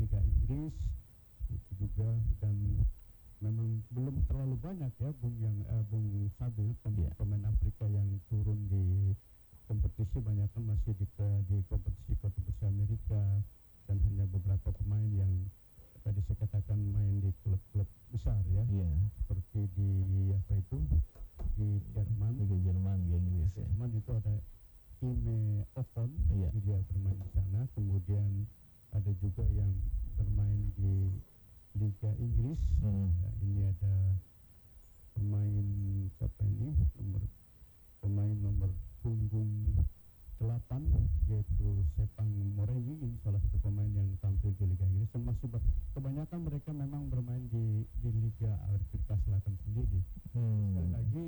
Liga Inggris itu juga, dan memang belum terlalu banyak ya Bung Sabil pemain Afrika yang turun di kompetisi, banyak kan masih di kompetisi Amerika, dan hanya beberapa pemain yang tadi saya katakan main di klub-klub besar ya, seperti di di Jerman, Liga Jerman, Liga Inggris ya. Jerman itu ada Ime Ocon, dia bermain di sana. Kemudian ada juga yang bermain di Liga Inggris. Nah, ini ada pemain siapa ini, pemain nomor punggung 8 yaitu Sepang Moreni. Ini salah satu pemain yang tampil di Liga Inggris, dan masih kebanyakan mereka memang bermain di Liga Afrika Selatan sendiri. Sekali lagi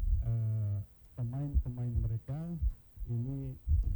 pemain mereka ini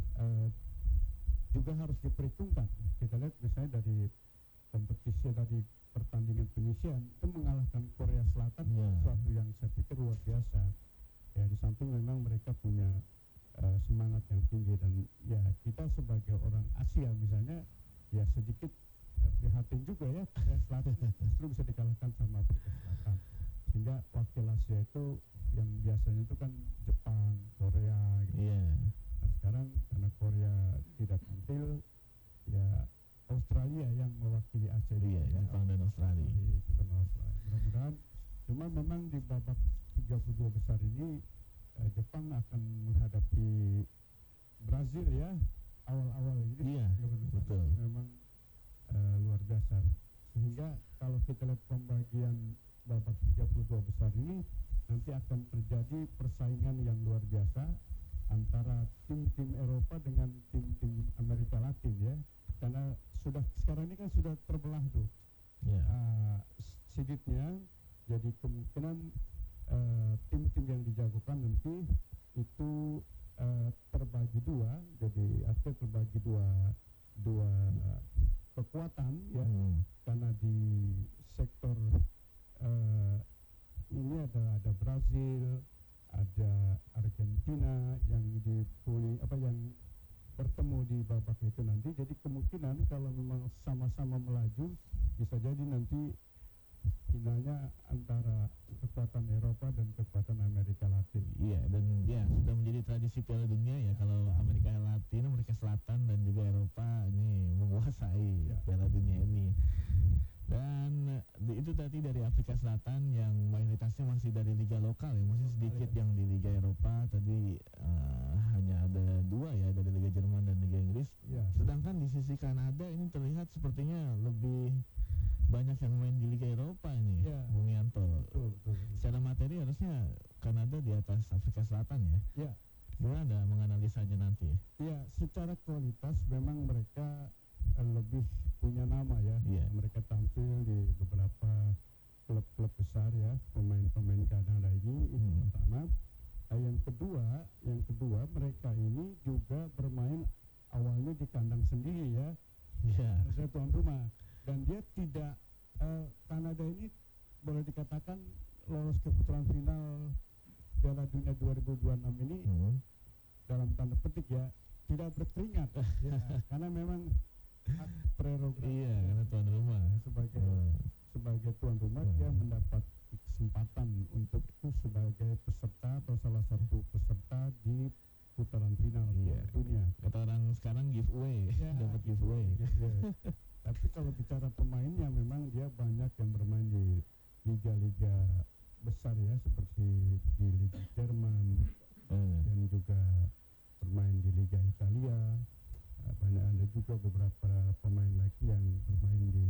juga harus diperhitungkan. Kita lihat misalnya dari kompetisi, dari pertandingan penyisian itu mengalahkan Korea Selatan, sesuatu yang saya pikir luar biasa ya. Di samping memang mereka punya semangat yang tinggi, dan ya kita sebagai orang Asia misalnya ya sedikit prihatin juga ya, Korea Selatan justru bisa dikalahkan sama Afrika Selatan, sehingga wakil Asia itu yang biasanya itu kan Jepang, Korea gitu. Nah sekarang karena Korea tidak tampil, ya Australia yang mewakili Asia. Jepang dan Australia. Mudah-mudahan, cuma memang di babak 32 besar ini Jepang akan menghadapi Brazil ya awal-awal ini. Betul. Memang luar biasa, sehingga kalau kita lihat pembagian babak 32 besar ini nanti akan terjadi persaingan yang luar biasa antara tim-tim Eropa dengan tim-tim Amerika Latin ya, karena sekarang ini kan sudah terbelah tuh siditnya. Jadi kemungkinan tim-tim yang dijagokan nanti itu terbagi dua, jadi akhirnya terbagi dua kekuatan ya, karena di sektor ini ada Brazil, ada Argentina yang yang bertemu di babak itu nanti. Jadi kemungkinan kalau memang sama-sama melaju, bisa jadi nanti finalnya antara kekuatan Eropa dan kekuatan Amerika Latin. Dan sudah menjadi tradisi Piala Dunia ya, kalau Amerika Latin, Amerika Selatan dan juga Eropa ini menguasai Piala Dunia ini. Dan itu tadi dari Afrika Selatan yang mayoritasnya masih dari liga lokal ya, masih sedikit yang di Liga Eropa. Tadi hanya ada 2 ya, dari Liga Jerman dan Liga Inggris. Sedangkan di sisi Kanada ini terlihat sepertinya lebih banyak yang main di Liga Eropa ini, Bung Yanto. Betul. Secara materi harusnya Kanada di atas Afrika Selatan ya. Gimana Anda menganalisanya nanti? Secara kualitas memang mereka lebih punya nama ya. Mereka tampil di beberapa klub-klub besar ya, pemain-pemain Kanada ini. Itu pertama. Yang kedua mereka ini juga bermain awalnya di kandang sendiri ya. Saya tuan rumah, dan dia tidak Kanada ini boleh dikatakan lolos ke putaran final Piala Dunia 2026 ini dalam tanda petik ya, tidak berkeringat karena memang hak prerogatif karena tuan rumah, sebagai tuan rumah dia mendapat kesempatan untuk sebagai peserta atau salah satu peserta di putaran final dunia. Kata orang sekarang giveaway, dapat giveaway. Tapi kalau bicara pemainnya, memang dia banyak yang bermain di liga-liga besar ya, seperti di Liga Jerman, dan juga bermain di Liga Italia. Banyak ada juga beberapa pemain lagi yang bermain di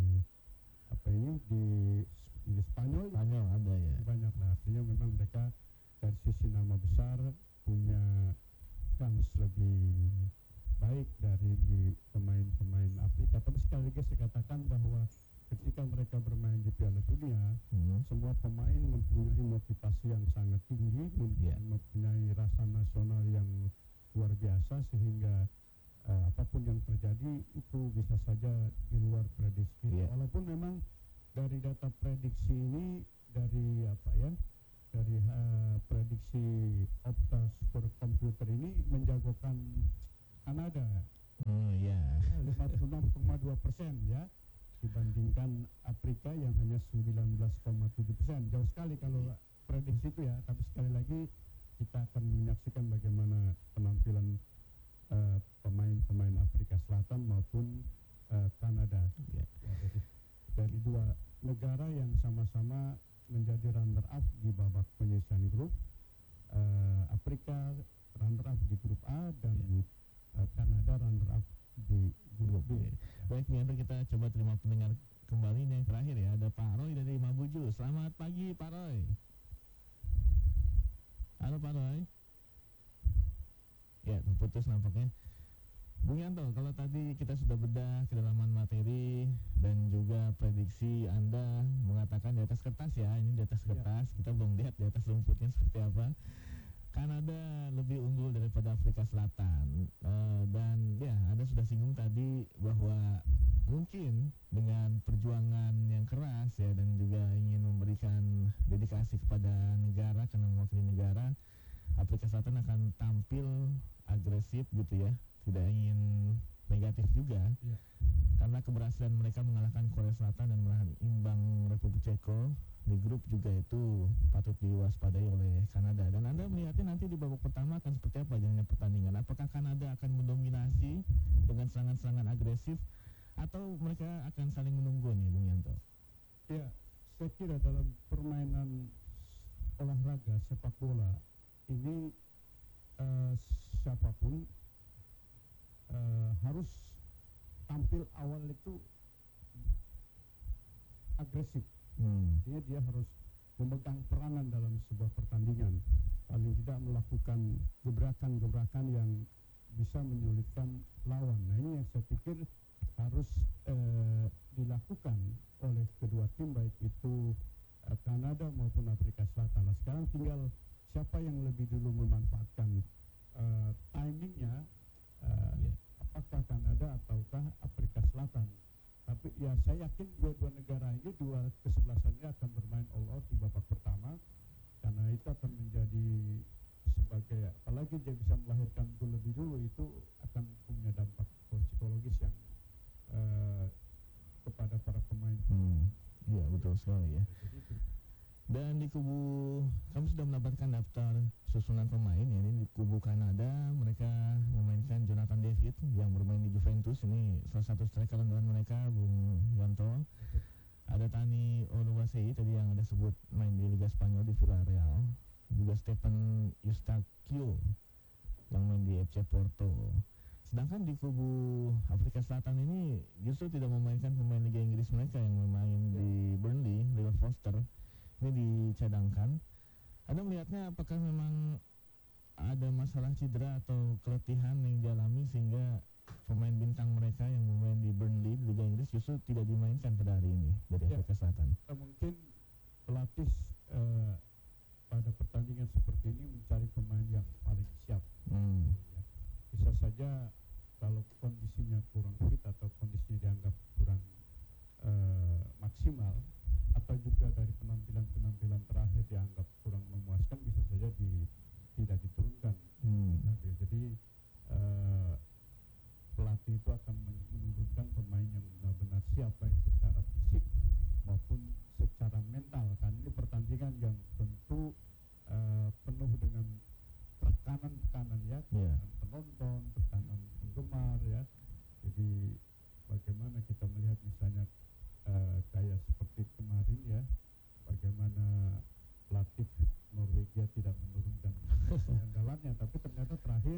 di Spanyol ada ya. Banyak lah, artinya memang mereka dari sisi nama besar punya kans lebih baik dari pemain-pemain Afrika. Tapi sekali lagi saya katakan bahwa ketika mereka bermain di Piala Dunia, semua pemain mempunyai motivasi yang sangat tinggi, mempunyai rasa nasional yang luar biasa, sehingga apapun yang terjadi itu bisa saja di luar prediksi. Walaupun memang dari data prediksi ini, dari prediksi Opta Skor Komputer ini menjagokan Kanada 56,2% ya. dibandingkan Afrika yang hanya 19,7%. Jauh sekali kalau prediksi itu ya, tapi sekali lagi kita akan menyaksikan bagaimana penampilan pemain-pemain Afrika Selatan maupun Kanada. Ya, dari dua negara yang sama-sama menjadi runner up di babak penyisihan grup. Afrika runner up di grup A dan Kanada runner up di grup B. Baik, nanti kita coba terima pendengar kembali nih yang terakhir ya. Ada Pak Roy dari Mabuju. Selamat pagi Pak Roy. Halo Pak Roy. Ya, terputus nampaknya. Bung Yanto, kalau tadi kita sudah bedah kedalaman materi dan juga prediksi Anda mengatakan di atas kertas ya, ini di atas kertas, kita belum lihat di atas rumputnya seperti apa. Kanada lebih unggul daripada Afrika Selatan, dan ya Anda sudah singgung tadi bahwa mungkin dengan perjuangan yang keras ya dan juga ingin memberikan dedikasi kepada negara karena mewakili negara, Afrika Selatan akan tampil agresif gitu ya, tidak ingin negatif juga karena keberhasilan mereka mengalahkan Korea Selatan dan menahan imbang Republik Ceko di grup juga itu patut diwaspadai oleh Kanada. Dan Anda melihatnya nanti di babak pertama akan seperti apa jalannya pertandingan? Apakah Kanada akan mendominasi dengan serangan-serangan agresif atau mereka akan saling menunggu nih Bung Yanto? Ya, saya kira dalam permainan olahraga sepak bola ini siapapun harus tampil awal itu agresif. Dia harus memegang peranan dalam sebuah pertandingan, paling tidak melakukan gebrakan-gebrakan yang bisa menyulitkan lawan. Nah, ini yang saya pikir harus dilakukan oleh kedua tim, baik itu Kanada maupun Afrika Selatan. Nah, sekarang tinggal siapa yang lebih dulu memanfaatkan timingnya, apakah Kanada ataukah Afrika Selatan. Tapi ya saya yakin dua negara ini, dua kesebelasannya akan bermain all out di babak pertama, karena itu akan menjadi sebagai, apalagi dia bisa melahirkan gol lebih dulu, itu akan punya dampak psikologis yang kepada para pemain. Iya betul sekali ya. Dan di kubu kami sudah mendapatkan daftar susunan pemain ya. Ini di kubu Kanada mereka memainkan Jonathan David yang bermain di Juventus, ini salah satu striker andalan mereka Bung Yanto. Ada Tani Oluwasei tadi yang ada sebut main di Liga Spanyol di Villarreal, juga Stephen Eustachio yang main di FC Porto. Sedangkan di kubu Afrika Selatan ini justru tidak memainkan pemain Liga Inggris mereka yang bermain di Burnley, Lyle Foster. Ini dicadangkan. Anda melihatnya apakah memang ada masalah cedera atau keletihan yang dialami sehingga pemain bintang mereka yang bermain di Burnley di Liga Inggris justru tidak dimainkan pada hari ini dari Afrika Selatan? Mungkin pelatih pada pertandingan seperti ini mencari pemain yang paling siap. Bisa saja kalau kondisinya kurang fit atau kondisinya dianggap kurang maksimal, atau juga dari penampilan terakhir dianggap kurang memuaskan, bisa saja tidak diturunkan. Jadi pelatih itu akan menurunkan pemain yang benar-benar siap, baik secara fisik maupun secara mental. Kan ini pertandingan yang tentu penuh dengan tekanan ya, tekanan penonton, tekanan penggemar ya. Jadi bagaimana kita melihat misalnya kayak seperti kemarin ya, bagaimana pelatih Norwegia tidak menurunkan andalannya, tapi ternyata terakhir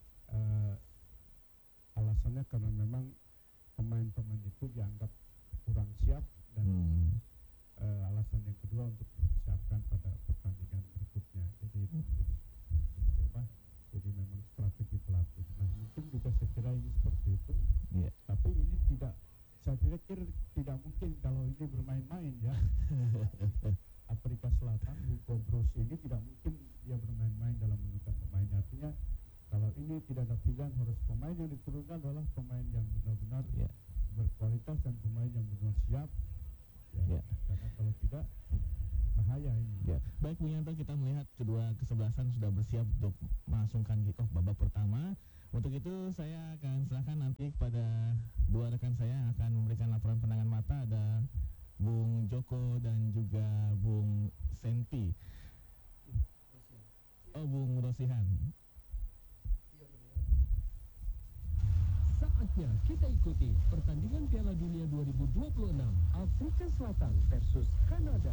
alasannya karena memang pemain-pemain itu dianggap kurang siap, dan alasan yang kedua untuk dipersiapkan pada pertandingan berikutnya. Jadi itu jadi memang strategi pelatih. Nah, mungkin juga saya kira ini seperti itu. Tapi ini saya pikir tidak mungkin kalau ini bermain-main ya. Afrika Selatan, Hugo Broos ini tidak mungkin dia bermain-main dalam menentukan pemain. Artinya kalau ini tidak ada pilihan, harus pemain yang diturunkan adalah pemain yang benar-benar berkualitas dan pemain yang benar siap. Karena kalau tidak, bahaya ini. Baik Bung Yanto, kita melihat kedua kesebelasan sudah bersiap untuk melangsungkan kick off babak pertama. Untuk itu saya akan serahkan nanti kepada dua rekan saya yang akan memberikan laporan pandangan mata Selanjutnya kita ikuti pertandingan Piala Dunia 2026 Afrika Selatan versus Kanada.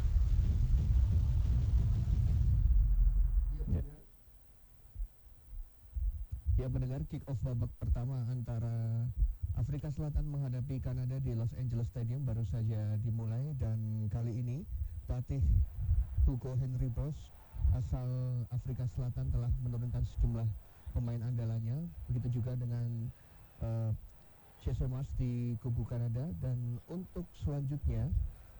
Ya pendengar, kick off babak pertama antara Afrika Selatan menghadapi Kanada di Los Angeles Stadium baru saja dimulai, dan kali ini pelatih Hugo Henry Broos asal Afrika Selatan telah menurunkan sejumlah pemain andalannya, begitu juga dengan Chesemars di kubu Kanada. Dan untuk selanjutnya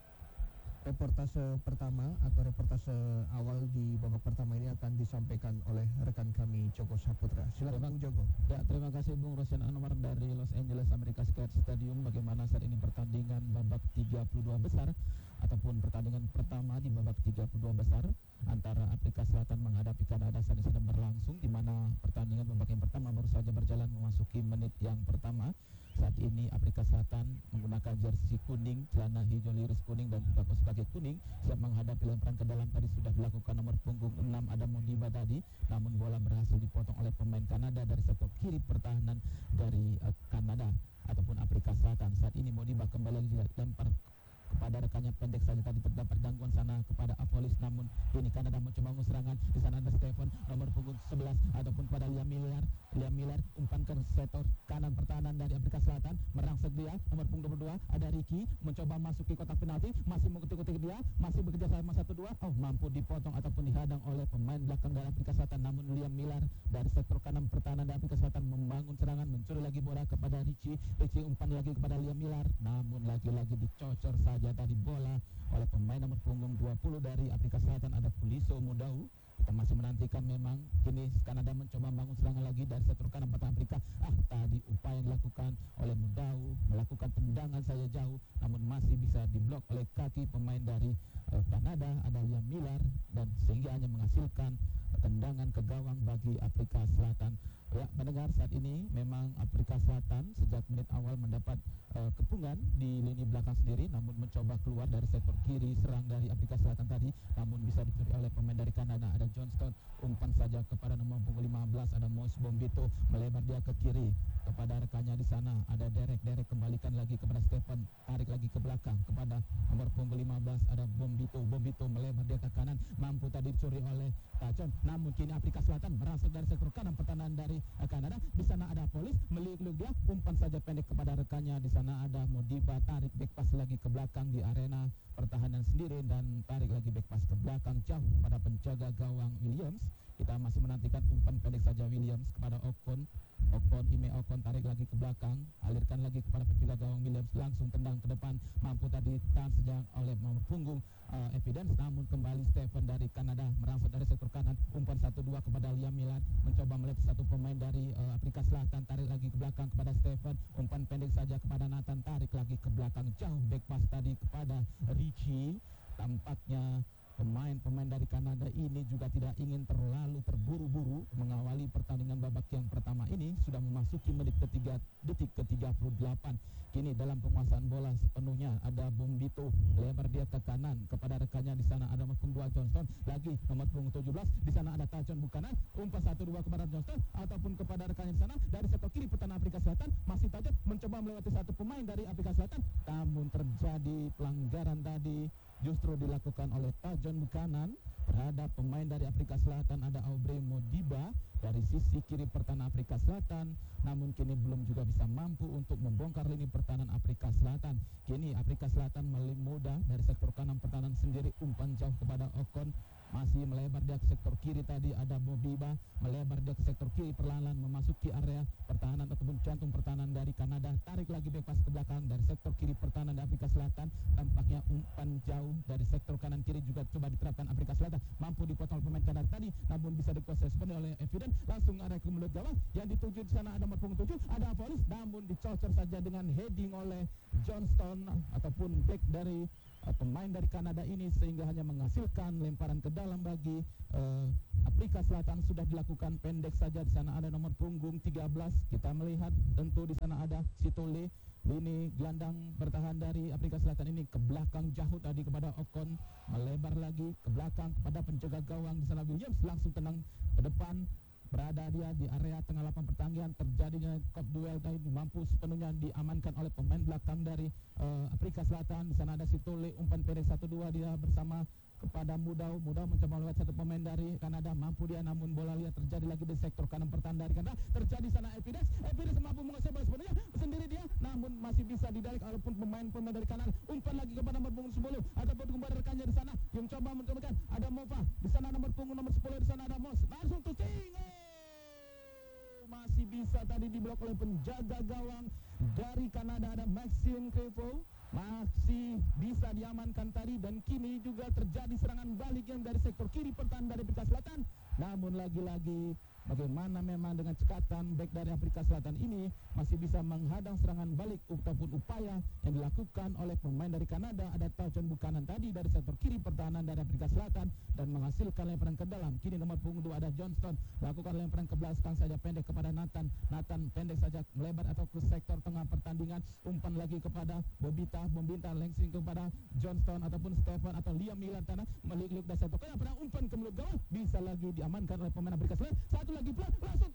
reportase pertama atau reportase awal di babak pertama ini akan disampaikan oleh rekan kami Joko Saputra. Silakan Bung Joko. Ya, terima kasih Bung Rosyan Anwar dari Los Angeles America Square Stadium. Bagaimana saat ini pertandingan babak 32 besar ataupun pertandingan pertama di babak 32 besar antara Afrika Selatan menghadapi Kanada saat ini sedang berlangsung, di mana pertandingan babak yang pertama baru saja berjalan memasuki menit yang pertama. Saat ini Afrika Selatan menggunakan jersey kuning, celana hijau liris kuning dan juga kaos kaki kuning, siap menghadapi lemparan ke dalam. Tadi sudah dilakukan nomor punggung 6 Adam Modiba tadi, namun bola berhasil dipotong oleh pemain Kanada dari sektor kiri pertahanan dari Kanada ataupun Afrika Selatan. Saat ini Modiba kembali lagi lempar kepada rekannya pendek saja, tadi terdapat gangguan sana kepada Apolis, namun ini Kanada mencoba serangan. Di sana ada Stephen nomor punggung 11 ataupun pada Liam Miller umpan ke sektor kanan pertahanan dari Afrika Selatan, merangsek dia nomor punggung 22 ada Ricky mencoba masuk ke kotak penalti, masih mengikuti dia, masih bekerja sama 1-2, mampu dipotong ataupun dihadang oleh pemain belakang dari Afrika Selatan. Namun Liam Miller dari sektor kanan pertahanan dari Afrika Selatan membangun serangan, mencuri lagi bola kepada Ricky umpan lagi kepada Liam Miller, namun lagi-lagi dicocor saja tadi bola oleh pemain nomor punggung 20 dari Afrika Selatan ada Puliso Mudau. Kita masih menantikan, memang kini Kanada mencoba membangun serangan lagi dari sektor kanan pertahanan Afrika. Tadi upaya yang dilakukan oleh Mudau melakukan tendangan saja jauh, namun masih bisa diblok oleh kaki pemain dari Kanada ada Liam Miller, dan sehingga hanya menghasilkan tendangan ke gawang bagi Afrika Selatan. Ya, mendengar saat ini memang Afrika Selatan sejak menit awal mendapat kepungan di lini belakang sendiri, namun mencoba keluar dari sektor kiri serang dari Afrika Selatan tadi, namun bisa dicuri oleh pemain dari Kanada ada Johnston, umpan saja kepada nomor punggung 15 ada Moise Bombito, melebar dia ke kiri kepada rekannya di sana ada Derek kembalikan lagi kepada Stephen, tarik lagi ke belakang kepada nomor punggung 15 ada Bombito melebar dia ke kanan, mampu tadi dicuri oleh Tajon, namun kini Afrika Selatan merangsek dari sektor kanan pertahanan dari Kanada. Di sana ada Polis meliuk-liuk dia, umpan saja pendek kepada rekannya. Di sana ada Modiba, tarik back pass lagi ke belakang di arena pertahanan sendiri dan tarik lagi back pass ke belakang jauh pada penjaga gawang Williams. Kita masih menantikan umpan pendek saja Williams kepada Ime Ocon tarik lagi ke belakang, alirkan lagi kepada penjaga gawang Williams, langsung tendang ke depan, mampu tadi tahan sejak oleh nomor punggung Evidence, namun kembali Stephen dari Kanada merangsek dari sektor kanan, umpan 1-2 kepada Liam Miller, mencoba melihat satu pemain dari Afrika Selatan, tarik lagi ke belakang kepada Stephen, umpan pendek saja kepada Nathan, tarik lagi ke belakang jauh, back pass tadi kepada Richie. Tampaknya pemain dari Kanada ini juga tidak ingin terlalu terburu-buru mengawali pertandingan babak yang pertama ini. Sudah memasuki menit ketiga, detik ke-38. Kini dalam penguasaan bola sepenuhnya ada Bombito, lebar dia ke kanan kepada rekannya. Di sana ada nomor punggung 2 Johnston, lagi nomor punggung 17. Di sana ada Tajon Buchanan, umpan 1-2 kepada Johnston ataupun kepada rekannya di sana dari sektor kiri pertahanan Afrika Selatan. Masih Tajon mencoba melewati satu pemain dari Afrika Selatan, namun terjadi pelanggaran tadi justru dilakukan oleh Tajon Buchanan terhadap pemain dari Afrika Selatan ada Aubrey Modiba dari sisi kiri pertahanan Afrika Selatan, namun kini belum juga bisa mampu untuk membongkar lini pertahanan Afrika Selatan. Kini Afrika Selatan mudah dari sektor kanan pertahanan sendiri, umpan jauh kepada Ocon, masih melebar dia ke sektor kiri tadi ada Modiba, melebar dia ke sektor kiri perlahan memasuki area pertahanan ataupun jantung pertahanan dari Kanada, tarik lagi back pass ke belakang dari sektor kiri pertahanan dari Afrika Selatan. Tampaknya umpan jauh dari sektor kanan kiri juga coba diterapkan Afrika Selatan, mampu dipotong pemain Kanada tadi, namun bisa dikuasai oleh Evidence, langsung arah ke mulut gawang yang dituju. Di sana ada nomor punggung 7 ada Polis, namun dicocor saja dengan heading oleh Johnston ataupun back dari pemain dari Kanada ini, sehingga hanya menghasilkan lemparan ke dalam bagi Afrika Selatan. Sudah dilakukan pendek saja. Di sana ada nomor punggung 13. Kita melihat tentu di sana ada Sitole, lini gelandang bertahan dari Afrika Selatan ini ke belakang jauh tadi kepada Ocon, melebar lagi ke belakang kepada penjaga gawang di sana Williams, langsung tenang ke depan berada dia di area tengah lapangan pertandingan. Terjadinya kop duel tadi mampu sepenuhnya diamankan oleh pemain belakang dari Afrika Selatan. Di sana ada Sitole, umpan pendek 1-2 dia bersama kepada Mudau mencoba lewat satu pemain dari Kanada, mampu dia, namun bola liar terjadi lagi di sektor kanan pertahanan dari Kanada. Terjadi sana Epides mampu menguasai bola sepenuhnya sendiri dia, namun masih bisa didalik walaupun pemain dari Kanada. Umpan lagi kepada nomor punggung 10, ataupun kepada rekannya di sana yang coba mencobakan, ada Mova di sana, nomor punggung nomor 10 di sana ada Mos, langsung tuh masih bisa tadi diblok oleh penjaga gawang dari Kanada, ada Maxime Crevo, masih bisa diamankan tadi. Dan kini juga terjadi serangan balik yang dari sektor kiri pertahanan dari Afrika Selatan. Namun lagi-lagi bagaimana memang dengan cekatan back dari Afrika Selatan ini masih bisa menghadang serangan balik ataupun upaya yang dilakukan oleh pemain dari Kanada. Ada Tajon Buchanan tadi dari sektor kiri pertahanan dari Afrika Selatan dan menghasilkan lemparan ke dalam. Kini nomor punggung 2 ada Johnston, lakukan lemparan ke belakang saja pendek kepada Nathan pendek saja melebar atau ke sektor tengah pertandingan. Umpan lagi kepada Bobita langsing kepada Johnston ataupun Stephen atau Liam Miller tanah meliuk dan satu kali pernah umpan ke mulut gawang, bisa lagi diamankan oleh pemain Afrika Selatan. Satu lagi pula langsung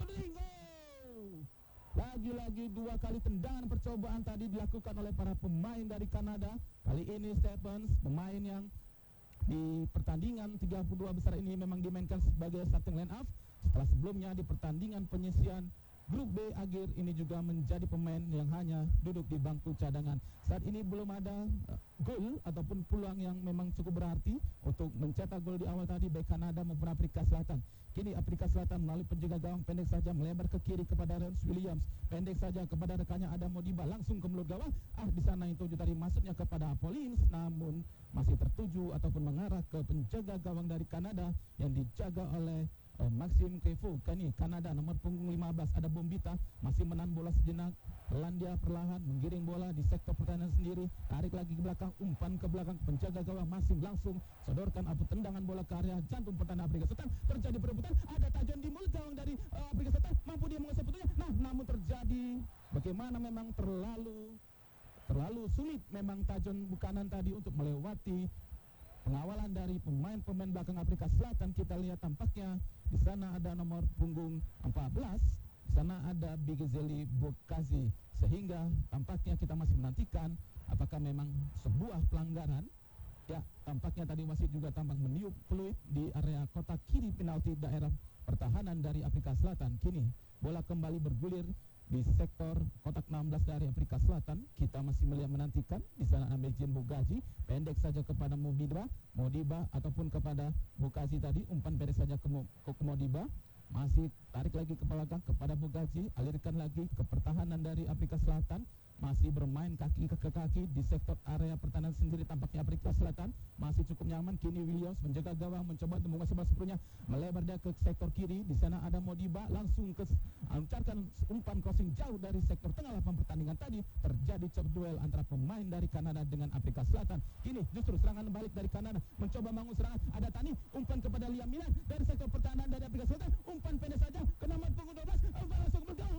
lagi-lagi 2 kali tendangan percobaan tadi dilakukan oleh para pemain dari Kanada. Kali ini Stephens, pemain yang di pertandingan 32 besar ini memang dimainkan sebagai starting line up, setelah sebelumnya di pertandingan penyisian Grup B akhir ini juga menjadi pemain yang hanya duduk di bangku cadangan. Saat ini belum ada gol ataupun peluang yang memang cukup berarti untuk mencetak gol di awal tadi baik Kanada maupun Afrika Selatan. Kini Afrika Selatan melalui penjaga gawang pendek saja melebar ke kiri kepada Rance Williams, pendek saja kepada rekannya ada Modiba, langsung ke mulut gawang. Di sana itu tadi masuknya kepada Apollins, namun masih tertuju ataupun mengarah ke penjaga gawang dari Kanada yang dijaga oleh Maxime Crevo. Kini Kanada nomor punggung 15 ada Bombita masih menahan bola sejenak, Landia perlahan menggiring bola di sektor pertahanan sendiri, tarik lagi ke belakang, umpan ke belakang, penjaga gawang masih langsung sodorkan atau tendangan bola ke area jantung pertahanan Afrika Selatan. Terjadi perebutan, ada Tajon di mulut gawang dari Afrika Selatan, mampu dia menguasai putunya. Namun terjadi bagaimana memang terlalu sulit memang Tajon Buchanan tadi untuk melewati pengawalan dari pemain-pemain belakang Afrika Selatan. Kita lihat tampaknya di sana ada nomor punggung 14, di sana ada Bigezeli Bokazi, sehingga tampaknya kita masih menantikan apakah memang sebuah pelanggaran. Ya, tampaknya tadi wasit juga tampak meniup peluit di area kotak kiri penalti daerah pertahanan dari Afrika Selatan. Kini bola kembali bergulir di sektor kotak 16 dari Afrika Selatan. Kita masih menantikan di sana ambil Jimbo Gaji, pendek saja kepada Modiba ataupun kepada Bokazi tadi, umpan pendek saja ke Modiba, masih tarik lagi ke belakang kepada Bokazi, alirkan lagi ke pertahanan dari Afrika Selatan. Masih bermain kaki ke kaki di sektor area pertahanan sendiri, tampaknya Afrika Selatan masih cukup nyaman. Kini Williams menjaga gawang, mencoba untuk menguasai bola sepenuhnya, melebar dia ke sektor kiri. Di sana ada Modiba, langsung lancarkan umpan crossing jauh dari sektor tengah lapangan pertandingan tadi. Terjadi chop duel antara pemain dari Kanada dengan Afrika Selatan. Kini justru serangan balik dari Kanada, mencoba bangun serangan. Ada Tani, umpan kepada Liam Milan dari sektor pertahanan dari Afrika Selatan, umpan pendek saja ke nomor punggung 12, umpan langsung ke gawang.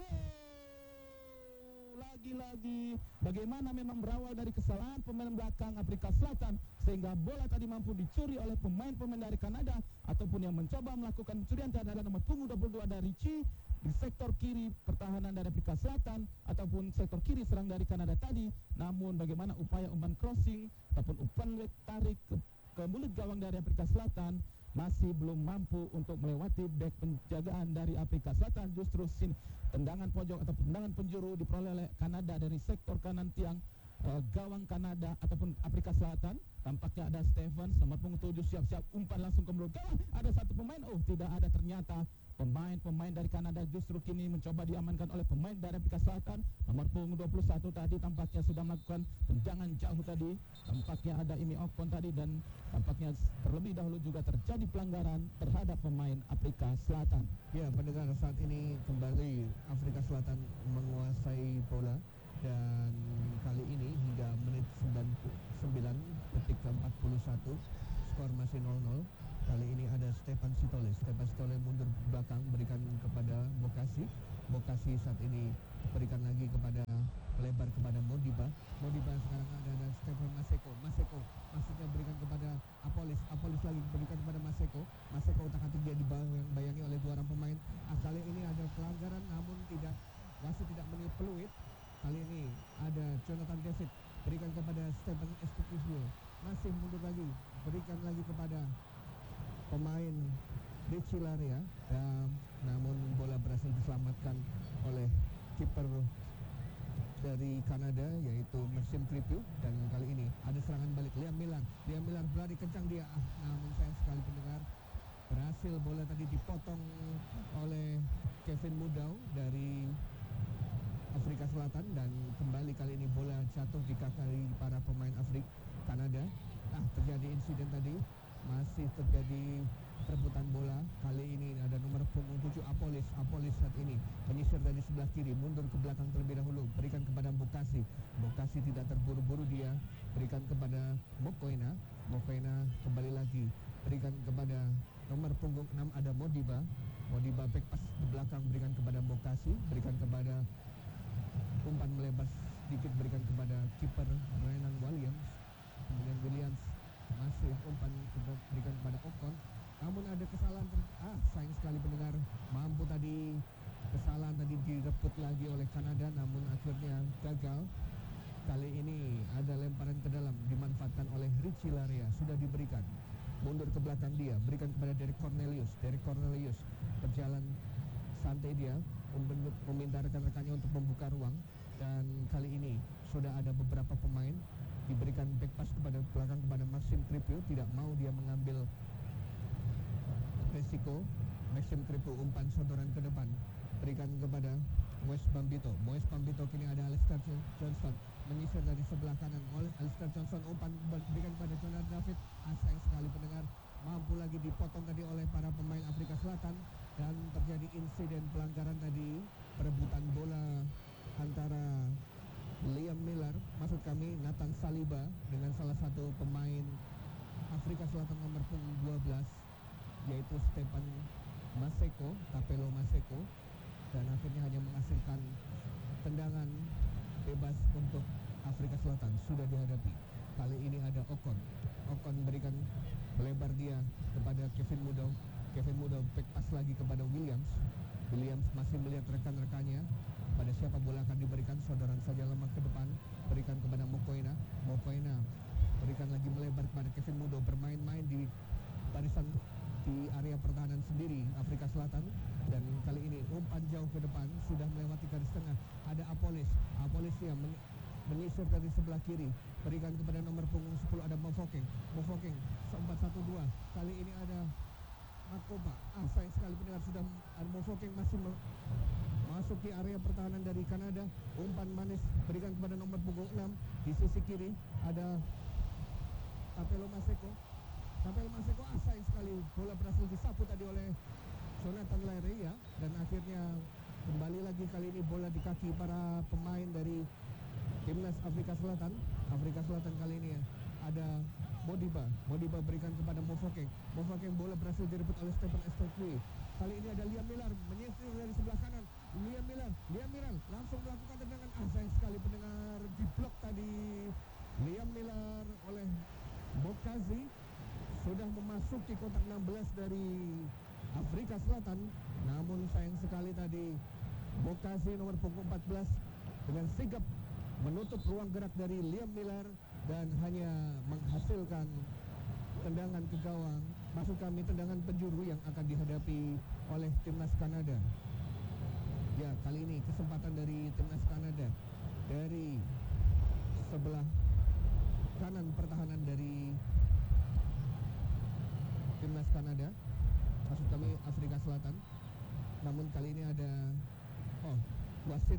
Lagi-lagi bagaimana memang berawal dari kesalahan pemain belakang Afrika Selatan sehingga bola tadi mampu dicuri oleh pemain-pemain dari Kanada, ataupun yang mencoba melakukan pencurian adalah nomor punggung 22 dari Richie di sektor kiri pertahanan dari Afrika Selatan ataupun sektor kiri serang dari Kanada tadi. Namun bagaimana upaya umpan crossing ataupun umpan tarik ke mulut gawang dari Afrika Selatan masih belum mampu untuk melewati back penjagaan dari Afrika Selatan. Justru tendangan pojok atau tendangan penjuru diperoleh oleh Kanada dari sektor kanan tiang gawang Kanada ataupun Afrika Selatan. Tampaknya ada Stephens nomor punggung 7 siap-siap umpan langsung ke mulut gawang. Ada satu pemain, tidak ada ternyata pemain dari Kanada. Justru kini mencoba diamankan oleh pemain dari Afrika Selatan. Nomor punggung 21 tadi tampaknya sudah melakukan tendangan jauh tadi. Tampaknya ada Imi Okon tadi, dan tampaknya terlebih dahulu juga terjadi pelanggaran terhadap pemain Afrika Selatan. Ya, pendengar, saat ini kembali Afrika Selatan menguasai bola, dan kali ini hingga menit 99 detik ke-41 skor masih 0-0. Kali ini ada Stefan Sitole mundur belakang, berikan kepada Bokazi saat ini berikan lagi kepada melebar kepada Modiba sekarang ada Stefan Maseko maksudnya berikan kepada Apolis lagi berikan kepada Maseko utak-atik dia dibayangi oleh dua orang pemain. Kali wasit tidak meniup peluit. Kali ini ada Jonathan David, berikan kepada Stephen Esposito, masih mundur lagi, berikan lagi kepada pemain Richie Laryea, dan namun bola berhasil diselamatkan oleh kiper dari Kanada yaitu Maxime Crepeau. Dan kali ini ada serangan balik Liam Miller berlari kencang dia, namun sayang sekali pendengar, berhasil bola tadi dipotong oleh Kevin Mudau dari Afrika Selatan, dan kembali kali ini bola jatuh di kaki para pemain Kanada. Terjadi insiden tadi, masih terjadi perebutan bola. Kali ini ada nomor punggung 7 Apolis saat ini menyisir dari sebelah kiri, mundur ke belakang terlebih dahulu, berikan kepada Bokasi tidak terburu-buru, dia berikan kepada Mokoena kembali lagi, berikan kepada nomor punggung 6 ada Modiba back pass di belakang, berikan kepada Bokasi, berikan kepada umpan melebar sedikit, berikan kepada kiper Renan Williams. Kemudian Williams masih umpan berikan kepada Ocon, namun ada kesalahan sayang sekali pendengar, kesalahan tadi direbut lagi oleh Kanada, namun akhirnya gagal. Kali ini ada lemparan ke dalam dimanfaatkan oleh Richie Laryea, sudah diberikan, mundur ke belakang dia, berikan kepada Derek Cornelius berjalan santai dia, meminta rekan-rekannya untuk membuka ruang. Dan kali ini sudah ada beberapa pemain, diberikan back pass kepada belakang kepada Maxime Crepeau, tidak mau dia mengambil resiko. Maxime Crepeau umpan sodoran ke depan, berikan kepada Moise Bambito kini ada Alistair Johnson menyisir dari sebelah kanan. Alistair Johnson umpan berikan kepada Jonathan David, sayang sekali pendengar, mampu lagi dipotong tadi oleh para pemain Afrika Selatan, dan terjadi insiden pelanggaran tadi, perebutan bola antara Nathan Saliba dengan salah satu pemain Afrika Selatan nomor punggung 12 yaitu Tapelo Maseko, dan akhirnya hanya menghasilkan tendangan bebas untuk Afrika Selatan. Sudah dihadapi, kali ini ada Ocon berikan melebar dia kepada Kevin Mudau back pass lagi kepada Williams masih melihat rekan-rekannya, pada siapa bola akan diberikan, saudaraan saja lemah ke depan, berikan kepada Mokoena berikan lagi melebar kepada Kevin Mudau, bermain-main di barisan di area pertahanan sendiri Afrika Selatan, dan kali ini umpan jauh ke depan, sudah melewati garis tengah, ada Apolis yang menyisir dari sebelah kiri, berikan kepada nomor punggung 10 ada Mofokeng seumpat 1-2, kali ini ada Makoba. Sayang sekali pendengar, sudah Mofokeng masih masuk di area pertahanan dari Kanada, umpan manis berikan kepada nomor punggung 6 di sisi kiri ada Tapelo Maseko. Sayang sekali bola berhasil disapu tadi oleh Jonathan Laryea, dan akhirnya kembali lagi kali ini bola di kaki para pemain dari timnas Afrika Selatan kali ini ada Modiba berikan kepada Mofokeng, bola berhasil direbut oleh Stephen Esposito. Kali ini ada Liam Miller menyisir dari sebelah kanan, Liam Miller langsung melakukan tendangan, sayang sekali pendengar, diblok tadi Liam Miller oleh Bokasi. Sudah memasuki kotak 16 dari Afrika Selatan, namun sayang sekali tadi Bokasi nomor punggung 14 dengan sigap menutup ruang gerak dari Liam Miller dan hanya menghasilkan tendangan ke gawang, maksud kami tendangan penjuru yang akan dihadapi oleh timnas Kanada. Ya, kali ini kesempatan dari timnas Kanada dari sebelah kanan pertahanan dari timnas Kanada, maksud kami Afrika Selatan. Namun kali ini ada wasit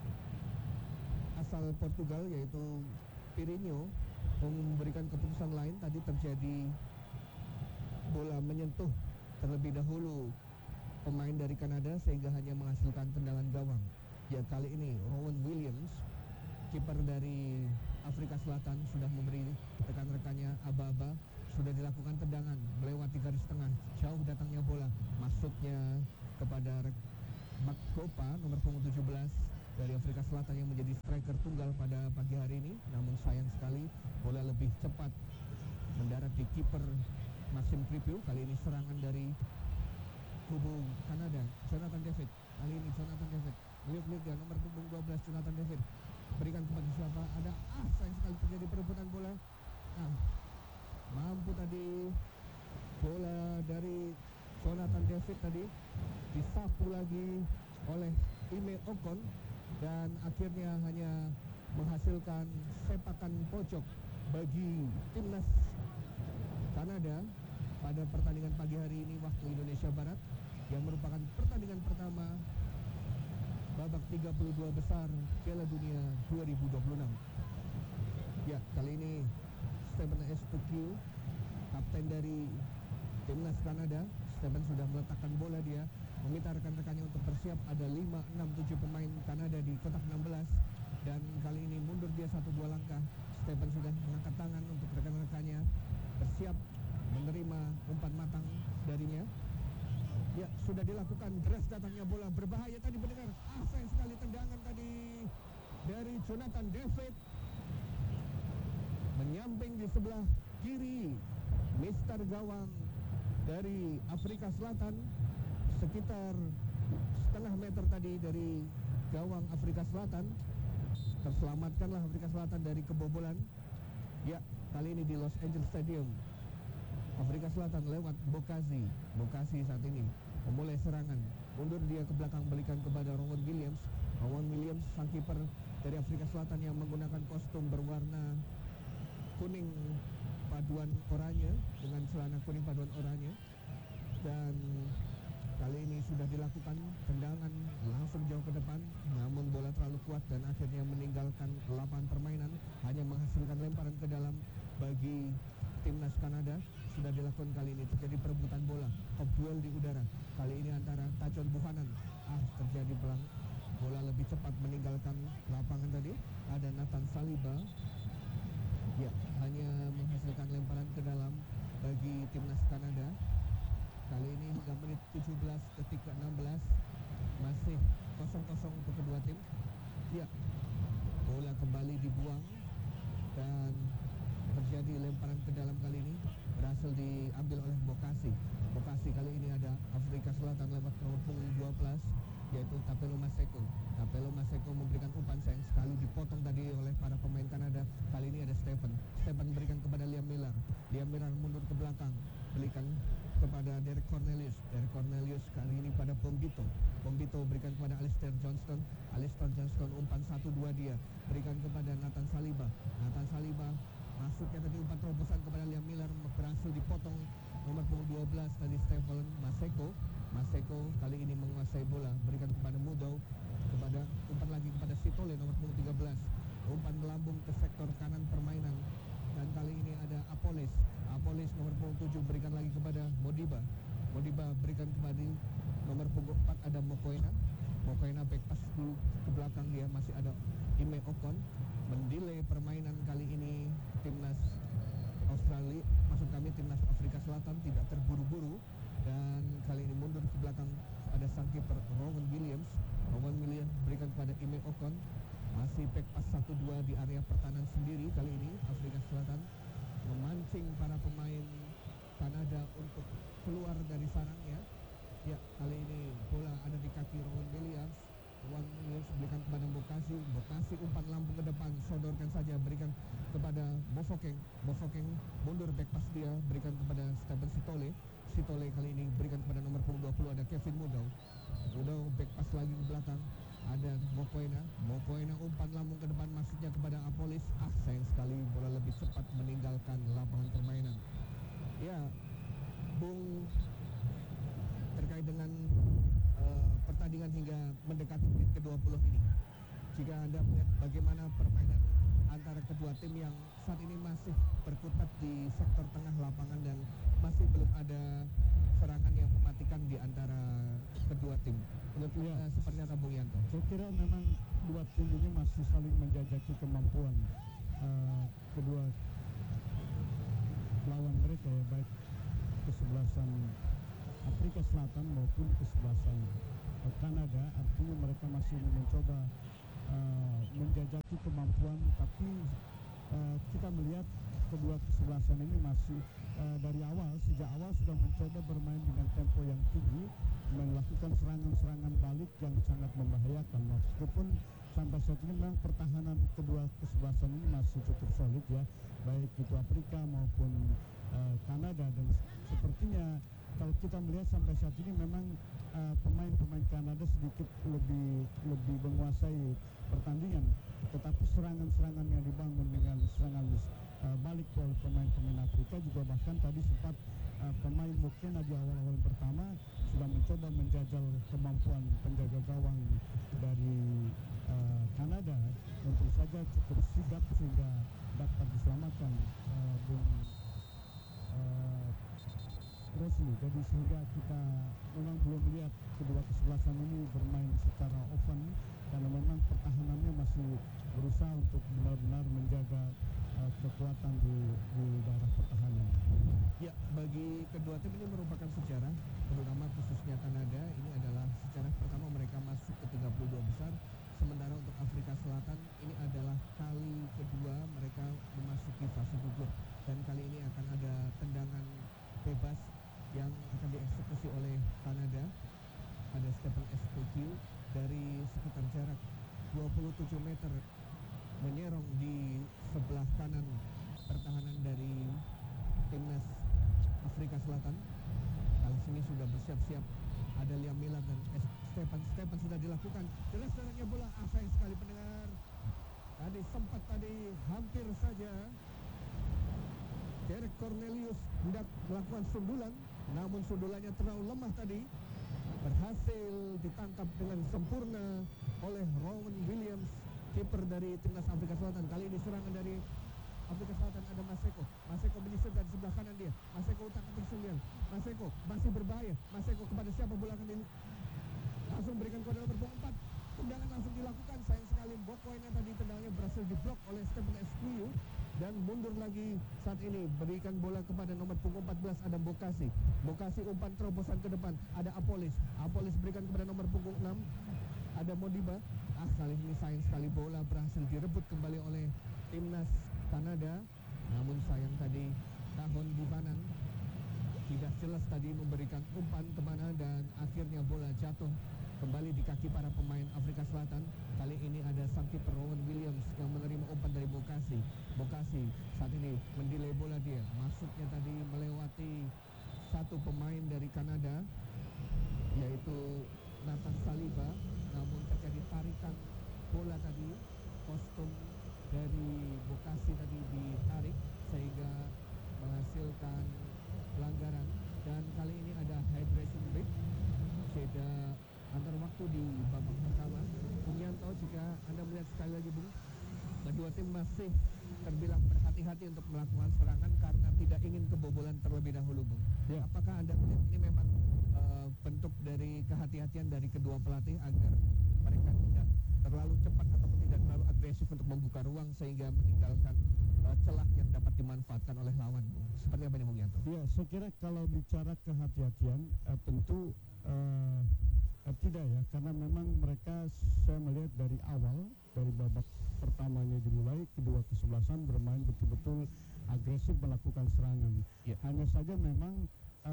asal Portugal yaitu Pirinho memberikan keputusan lain. Tadi terjadi bola menyentuh terlebih dahulu pemain dari Kanada sehingga hanya menghasilkan tendangan gawang. Ya, kali ini Rowan Williams, kiper dari Afrika Selatan, sudah memberi rekan-rekannya aba-aba. Sudah dilakukan tendangan melewati garis tengah, jauh datangnya bola, masuknya kepada Makopa nomor punggung 17 dari Afrika Selatan yang menjadi striker tunggal pada pagi hari ini. Namun sayang sekali bola lebih cepat mendarat di kiper Maxime Crepeau. Kali ini serangan dari kubu Kanada, Jonathan David Meliuk-liuk dia nomor punggung 12 Jonathan David. Berikan kepada siapa? Ada sayang sekali terjadi perebutan bola. Nah, mampu tadi bola dari Jonathan David tadi disapu lagi oleh Ime Ocon dan akhirnya hanya menghasilkan sepakan pojok bagi timnas Kanada pada pertandingan pagi hari ini waktu Indonesia Barat yang merupakan pertandingan pertama babak 32 besar Piala Dunia 2026. Ya, kali ini Stephen Estupiñán, kapten dari timnas Kanada. Stephen sudah meletakkan bola, dia meminta rekan-rekannya untuk bersiap. Ada 5, 6, 7 pemain Kanada di kotak 16 dan kali ini mundur dia 1-2 langkah. Stephen sudah mengangkat tangan untuk rekan-rekannya bersiap menerima umpan matang darinya. Ya, sudah dilakukan. Deras datangnya bola, berbahaya tadi mendengar. Sayang sekali tendangan tadi dari Jonathan David. Menyamping di sebelah kiri Mister Gawang dari Afrika Selatan, sekitar setengah meter tadi dari gawang Afrika Selatan. Terselamatkanlah Afrika Selatan dari kebobolan. Ya, kali ini di Los Angeles Stadium. Afrika Selatan lewat Bokasi saat ini memulai serangan. Mundur dia ke belakang, berikan kepada Rowan Williams. Rowan Williams, sang kiper dari Afrika Selatan yang menggunakan kostum berwarna kuning paduan oranye dengan celana kuning paduan oranye. Dan kali ini sudah dilakukan tendangan langsung jauh ke depan, namun bola terlalu kuat dan akhirnya meninggalkan lapangan permainan, hanya menghasilkan lemparan ke dalam bagi timnas Kanada. Sudah dilakukan kali ini, terjadi perebutan bola, top duel di udara. Kali ini antara Tajon Buchanan. Terjadi pelang, bola lebih cepat meninggalkan lapangan tadi. Ada Nathan Saliba. Ya, hanya menghasilkan lemparan ke dalam bagi timnas Kanada. Kali ini hingga menit 17 detik ke-16 masih 0-0 untuk kedua tim. Ya, bola kembali dibuang dan terjadi lemparan ke dalam kali ini berhasil diambil oleh Bokasi. Bokasi kali ini ada Afrika Selatan lewat nomor punggung 12 yaitu Tapelo Maseko. Tapelo Maseko memberikan umpan, sayang sekali dipotong tadi oleh para pemain Kanada. Kali ini ada Stephen berikan kepada Liam Miller. Liam Miller mundur ke belakang, berikan kepada Derek Cornelius. Derek Cornelius kali ini pada Bombito berikan kepada Alistair Johnston. Alistair Johnston umpan 1-2 dia berikan kepada Nathan Saliba. Nathan Saliba masuknya tadi umpan terobosan kepada Liam Miller, berhasil dipotong nomor punggung 12 tadi Stephen Maseko kali ini menguasai bola, berikan kepada Mudo, kepada umpan lagi kepada Sitole nomor punggung 13. Umpan melambung ke sektor kanan permainan dan kali ini ada Apolis nomor punggung 7 berikan lagi kepada Modiba berikan kepada nomor punggung 4 ada Mokoena back pass dulu ke belakang, dia masih ada Ime Ocon. Mendelay permainan kali ini timnas Australia, maksud kami timnas Afrika Selatan tidak terburu-buru dan kali ini mundur ke belakang pada sang kiper Rowan Williams berikan kepada Ime Ocon, masih back pass 1-2 di area pertahanan sendiri. Kali ini Afrika Selatan memancing para pemain Kanada untuk keluar dari sarangnya. Ya, kali ini bola ada di kaki Rowan Williams berikan kepada Bokasi umpan lambung ke depan, sodorkan saja, berikan kepada Mofokeng mundur back pass dia, berikan kepada Stephen Sitole kali ini berikan kepada nomor punggung 20 ada Kevin Mudo back pass lagi ke belakang, ada Mokoena umpan lambung ke depan, masuknya kepada Apolis. Sayang sekali bola lebih cepat meninggalkan lapangan permainan. Ya, Bung, terkait dengan pertandingan hingga mendekati menit ke-20 ini, jika Anda melihat bagaimana permainan antara kedua tim yang saat ini masih berkutat di sektor tengah lapangan dan masih belum ada serangan yang mematikan di antara kedua tim. Menurut seperti apa Bung Yanto? Saya kira memang dua tim ini masih saling menjajaki kemampuan kedua lawan mereka, ya, baik kesebelasan Afrika Selatan maupun kesebelasan Kanada. Artinya mereka masih mencoba menjajaki kemampuan, tapi kita melihat kedua kesebelasan ini masih sejak awal sudah mencoba bermain dengan tempo yang tinggi, melakukan serangan-serangan balik yang sangat membahayakan. Meskipun sampai saat ini memang pertahanan kedua kesebelasan ini masih cukup solid ya, baik itu Afrika maupun Kanada, dan sepertinya kalau kita melihat sampai saat ini memang pemain-pemain Kanada sedikit lebih menguasai pertandingan, tetapi serangan-serangan yang dibangun dengan serangan balik oleh pemain-pemain Afrika juga, bahkan tadi sempat pemain Mukena di awal-awal pertama sudah mencoba menjajal kemampuan penjaga gawang dari Kanada, tentu saja cukup sigap sehingga dapat diselamatkan Bung Rosli. Jadi sehingga kita memang belum melihat kedua kesebelasan ini bermain secara open, karena memang pertahanannya masih berusaha untuk benar-benar menjaga kekuatan di daerah pertahanan. Ya, bagi kedua tim ini merupakan sejarah, terutama khususnya Kanada. Ini adalah sejarah pertama mereka masuk ke 32 besar. Sementara untuk Afrika Selatan ini adalah kali kedua mereka memasuki fase gugur, dan kali ini akan ada tendangan bebas yang akan dieksekusi oleh Kanada. Ada Stephen SPQ dari sekitar jarak 27 meter menyerong di sebelah kanan pertahanan dari timnas Afrika Selatan. Kali ini sudah bersiap-siap, ada Liam Miller dan Stephen sudah dilakukan. Jelas jaraknya bola, sayang sekali pendengar. Tadi hampir saja Derek Cornelius hendak melakukan sundulan, namun sundulannya terlalu lemah tadi. Berhasil ditangkap dengan sempurna oleh Rowan Williams, kiper dari timnas Afrika Selatan. Kali ini serangan dari Afrika Selatan ada Maseko menyisir dari sebelah kanan dia. Maseko utak-atik 9. Maseko masih berbahaya. Maseko kepada siapa bola akan langsung berikan kepada nomor 4. Tendangan langsung dilakukan, sayang sekali Bokoena tadi tendangannya berhasil diblok oleh Stephen Esquiu, dan mundur lagi saat ini berikan bola kepada nomor punggung 14 ada Bokasi umpan terobosan ke depan, ada Apolis berikan kepada nomor punggung 6 ada Modiba. Kali ini sayang sekali bola berhasil direbut kembali oleh timnas Kanada, namun sayang tadi Tahun Buchanan tidak jelas tadi memberikan umpan kemana, dan akhirnya bola jatuh kembali di kaki para pemain Afrika Selatan. Kali ini ada sang kiper Rowan Williams yang menerima umpan dari Bokasi saat ini mendelay bola dia. Masuknya tadi melewati satu pemain dari Kanada, yaitu Nathan Saliba, namun terjadi tarikan bola tadi. Kostum dari Bokasi tadi ditarik sehingga menghasilkan pelanggaran, dan kali ini ada hydration break, jeda antar waktu di babak pertama. Bung Yanto, jika Anda melihat sekali lagi Bung, kedua tim masih terbilang berhati-hati untuk melakukan serangan karena tidak ingin kebobolan terlebih dahulu Bung. Ya. Apakah Anda melihat ini memang bentuk dari kehati-hatian dari kedua pelatih agar mereka tidak terlalu cepat ataupun tidak terlalu agresif untuk membuka ruang sehingga meninggalkan celah yang dapat dimanfaatkan oleh lawan? Seperti apa nih Bung Yanto? Ya, saya kira kalau bicara kehati-hatian tentu tidak ya, karena memang mereka, saya melihat dari awal, dari babak pertamanya dimulai, kedua kesebelasan bermain betul-betul agresif melakukan serangan. Ya. Hanya saja memang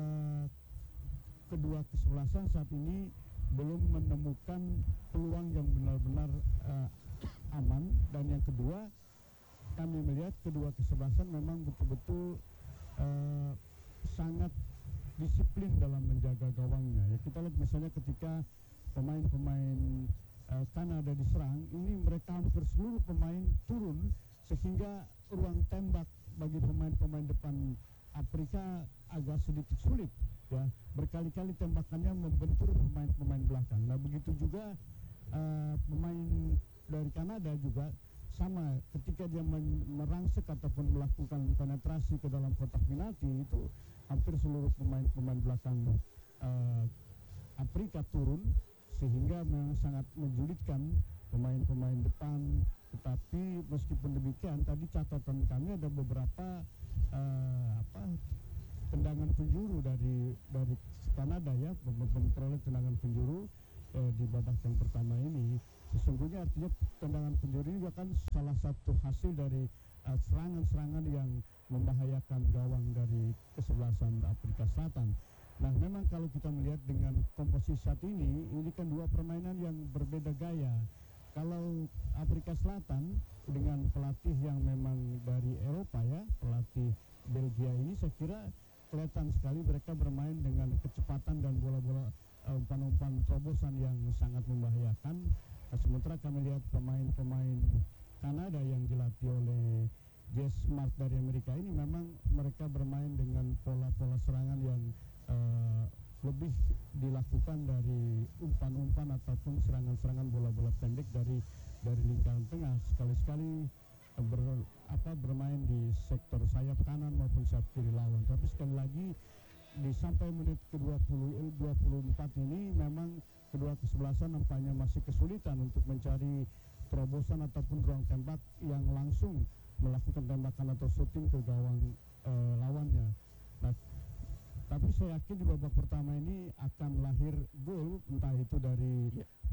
kedua kesebelasan saat ini belum menemukan peluang yang benar-benar aman, dan yang kedua kami melihat kedua kesebelasan memang betul-betul sangat disiplin dalam menjaga gawangnya. Ya, kita lihat misalnya ketika pemain-pemain Kanada diserang, ini mereka hampir seluruh pemain turun sehingga ruang tembak bagi pemain-pemain depan Afrika agak sedikit sulit. Ya, berkali-kali tembakannya membentur pemain-pemain belakang. Nah, begitu juga pemain dari Kanada juga sama, ketika dia merangsek ataupun melakukan penetrasi ke dalam kotak penalti, itu hampir seluruh pemain-pemain belakang Afrika turun, sehingga memang sangat menyulitkan pemain-pemain depan. Tetapi meskipun demikian, tadi catatan kami ada beberapa tendangan penjuru dari Kanada ya, memperoleh tendangan penjuru di babak yang pertama ini. Sesungguhnya artinya tendangan penjuru juga kan salah satu hasil dari serangan-serangan yang membahayakan gawang dari kesebelasan Afrika Selatan. Nah, memang kalau kita melihat dengan komposisi saat ini kan dua permainan yang berbeda gaya. Kalau Afrika Selatan dengan pelatih yang memang dari Eropa ya, pelatih Belgia ini, saya kira kelihatan sekali mereka bermain dengan kecepatan dan bola-bola umpan-umpan terobosan yang sangat membahayakan. Nah, sementara kami lihat pemain-pemain Kanada yang dilatih oleh Jess Smart dari Amerika ini memang mereka bermain dengan pola-pola serangan yang lebih dilakukan dari umpan-umpan ataupun serangan-serangan bola-bola pendek dari lingkaran tengah, sekali-sekali bermain di sektor sayap kanan maupun sayap kiri lawan. Tapi sekali lagi di sampai menit ke-24 ini memang kedua kesebelasan nampaknya masih kesulitan untuk mencari terobosan ataupun ruang tembak yang langsung melakukan tembakan atau shooting ke gawang lawannya. Nah, tapi saya yakin di babak pertama ini akan lahir gol, entah itu dari